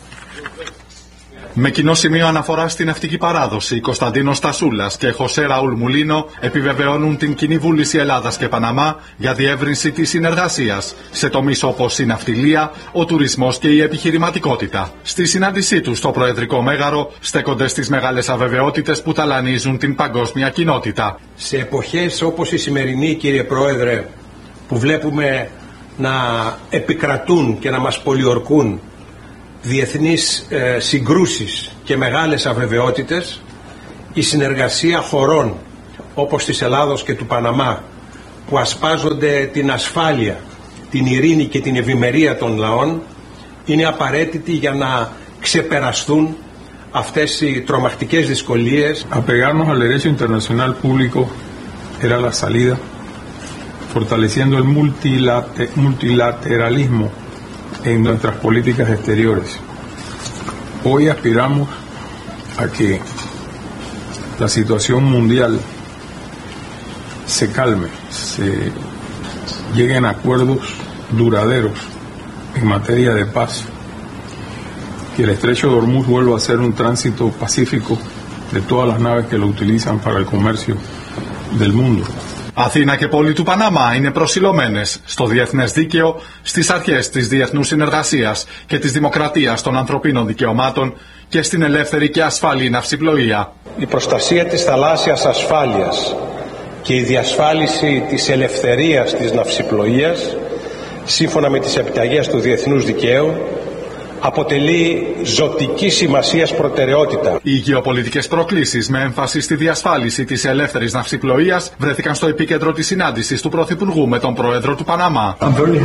Με κοινό σημείο αναφορά στην ναυτική παράδοση, Κωνσταντίνος Τασούλας και Χωσέ Ραούλ Μουλίνο επιβεβαιώνουν την κοινή βούληση Ελλάδας και Παναμά για διεύρυνση της συνεργασίας σε τομείς όπως η ναυτιλία, ο τουρισμός και η επιχειρηματικότητα. Στη συνάντησή τους στο Προεδρικό Μέγαρο στέκονται στις μεγάλες αβεβαιότητες που ταλανίζουν την παγκόσμια κοινότητα. Σε εποχές όπως η σημερινή, κύριε Πρόεδρε, που βλέπουμε να επικρατούν και να μας πολιορκούν διεθνείς συγκρούσεις και μεγάλες αβεβαιότητες, η συνεργασία χωρών όπως της Ελλάδος και του Παναμά, που ασπάζονται την ασφάλεια, την ειρήνη και την ευημερία των λαών, είναι απαραίτητη για να ξεπεραστούν αυτές οι τρομακτικές δυσκολίες. Apegarnos al derecho internacional público era la salida, fortaleciendo el multilateralismo en nuestras políticas exteriores. Hoy aspiramos a que la situación mundial se calme, se lleguen a acuerdos duraderos en materia de paz, que el estrecho de Hormuz vuelva a ser un tránsito pacífico de todas las naves que lo utilizan para el comercio del mundo. Αθήνα και πόλη του Παναμά είναι προσιλωμένες στο διεθνές δίκαιο, στις αρχές της διεθνούς συνεργασίας και της δημοκρατίας των ανθρωπίνων δικαιωμάτων και στην ελεύθερη και ασφαλή ναυσιπλοεία. Η προστασία της θαλάσσιας ασφάλειας και η διασφάλιση της ελευθερίας της ναυσιπλοείας, σύμφωνα με τις επιταγές του διεθνούς δικαίου, αποτελεί ζωτική σημασίας προτεραιότητα. Οι γεωπολιτικές προκλήσεις με έμφαση στη διασφάλιση της ελεύθερης ναυσιπλοείας βρέθηκαν στο επίκεντρο της συνάντησης του Πρωθυπουργού με τον Πρόεδρο του Παναμά.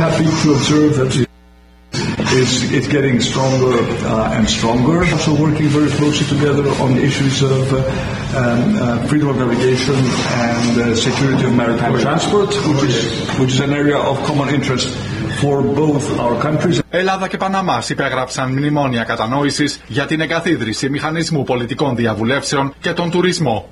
It's getting stronger and stronger. Also working very closely together on issues of freedom of navigation and security of maritime transport, which is an area of common interest for both our countries. Ελλάδα και Παναμάς υπέγραψαν μνημόνια κατανόησης για την εγκαθίδρυση μηχανισμού πολιτικών διαβουλεύσεων και τον τουρισμό.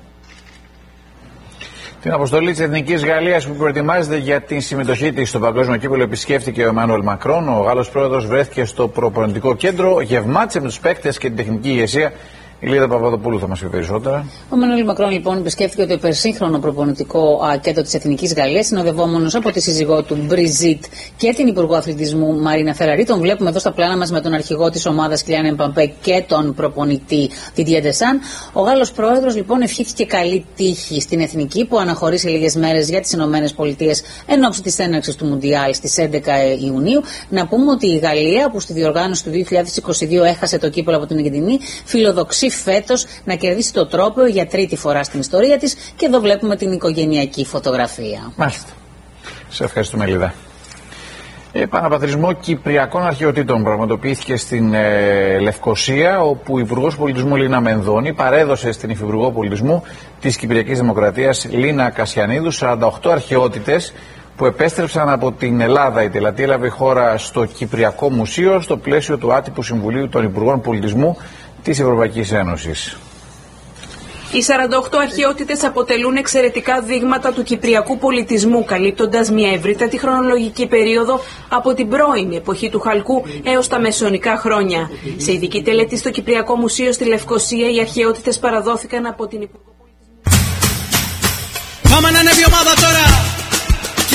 Την αποστολή της Εθνικής Γαλλίας που προετοιμάζεται για την συμμετοχή της στο Παγκόσμιο Κύπελλο επισκέφθηκε ο Εμμανουέλ Μακρόν. Ο Γάλλος πρόεδρος βρέθηκε στο προπονητικό κέντρο, γευμάτισε με τους παίκτες και την τεχνική ηγεσία. Η Λίδα Παπαδοπούλου θα μας πει περισσότερα. Ο Εμμανουέλ Μακρόν λοιπόν επισκέφθηκε το υπερσύγχρονο προπονητικό κέντρο της Εθνικής Γαλλίας, συνοδευόμενος από τη σύζυγό του Μπριζίτ και την Υπουργό Αθλητισμού Μαρίνα Φεραρή. Τον βλέπουμε εδώ στα πλάνα μας με τον αρχηγό της ομάδας Κιλιάν Εμπαμπέ και τον προπονητή Διντιέ Ντεσάν. Ο Γάλλος πρόεδρος λοιπόν ευχήθηκε καλή τύχη στην Εθνική που αναχωρεί σε λίγες μέρες για τις ΗΠΑ εν ώψη της έναρξης του Μουντιάλ στις 11 Ιουνίου. Να πούμε ότι η Γαλλία, που στη διοργάνωση του 2022 έχασε το κύπελλο από την Αργεντινή, φιλοδοξεί φέτος να κερδίσει το τρόπαιο για τρίτη φορά στην ιστορία της, και εδώ βλέπουμε την οικογενειακή φωτογραφία. Μάλιστα. Σε ευχαριστούμε, Λίδα. Επαναπατρισμό Κυπριακών Αρχαιοτήτων πραγματοποιήθηκε στην Λευκοσία, όπου η Υπουργός Πολιτισμού Λίνα Μενδώνη παρέδωσε στην Υφυπουργό Πολιτισμού της Κυπριακής Δημοκρατίας Λίνα Κασιανίδου 48 αρχαιότητες που επέστρεψαν από την Ελλάδα. Η τελετή έλαβε χώρα στο Κυπριακό Μουσείο στο πλαίσιο του άτυπου Συμβουλίου των Υπουργών Πολιτισμού της Ευρωπαϊκής Ένωσης. Οι 48 αρχαιότητες αποτελούν εξαιρετικά δείγματα του κυπριακού πολιτισμού, καλύπτοντας μια ευρύτατη χρονολογική περίοδο από την πρώην εποχή του Χαλκού έως τα μεσαιωνικά χρόνια. Σε ειδική τελετή στο Κυπριακό Μουσείο στη Λευκοσία, οι αρχαιότητες παραδόθηκαν από την Υπουργό Πολιτισμού. Πάμε να ανέβει η ομάδα τώρα! Και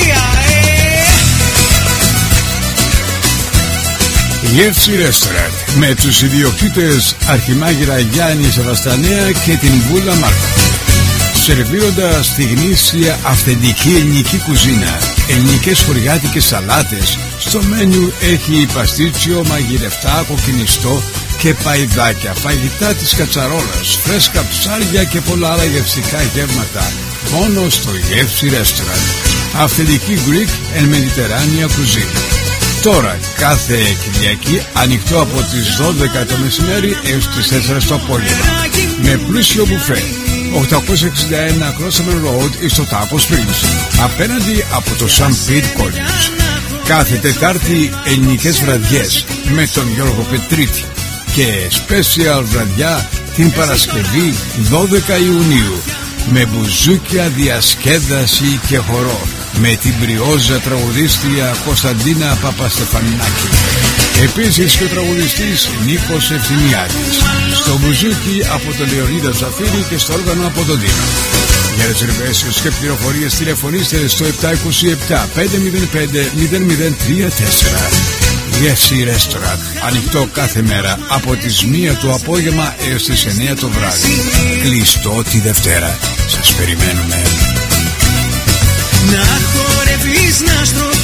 1, 2, 3, Γεύση Restaurant. με τους ιδιοκτήτες Αρχιμάγειρα Γιάννη Σεβαστανέα και την Βούλα Μάρκα. Σερβίροντας τη γνήσια αυθεντική ελληνική κουζίνα, ελληνικές χωριάτικες σαλάτες, στο μένιου έχει παστίτσιο, μαγειρευτά, κοκκινιστό και παϊδάκια, φαγητά της κατσαρόλας, φρέσκα ψάρια και πολλά άλλα γευστικά γεύματα, μόνο στο Γεύση Restaurant. Αυθεντική Greek and Mediterranean cuisine. Τώρα κάθε Κυριακή ανοιχτό από τις 12 το μεσημέρι έως τις 4 το απόγευμα, με πλούσιο μπουφέ. 861 Crossaman Road στο Tapo Springs, απέναντι από το St. Pete College. Κάθε Τετάρτη ελληνικές βραδιές με τον Γιώργο Πετρίτη και special βραδιά την Παρασκευή 12 Ιουνίου με μπουζούκια, διασκέδαση και χορό με την μπριόζα τραγουδίστρια Κωνσταντίνα Παπαστεφανάκη. Επίσης και ο τραγουδιστής Νίκος Ευθυμιάδης. Στο μπουζούκι από τον Λεωνίδα Ζαφύρη και στο όργανο από τον Δήμα. Για ρεζερβέσεως και πληροφορίες τηλεφωνήστε στο 727 505 0034. Γεύση Restaurant, ανοιχτό κάθε μέρα από τις 1 το απόγευμα έως τις 9 το βράδυ. Κλειστό τη Δευτέρα. Σας περιμένουμε. Να χορεύεις, να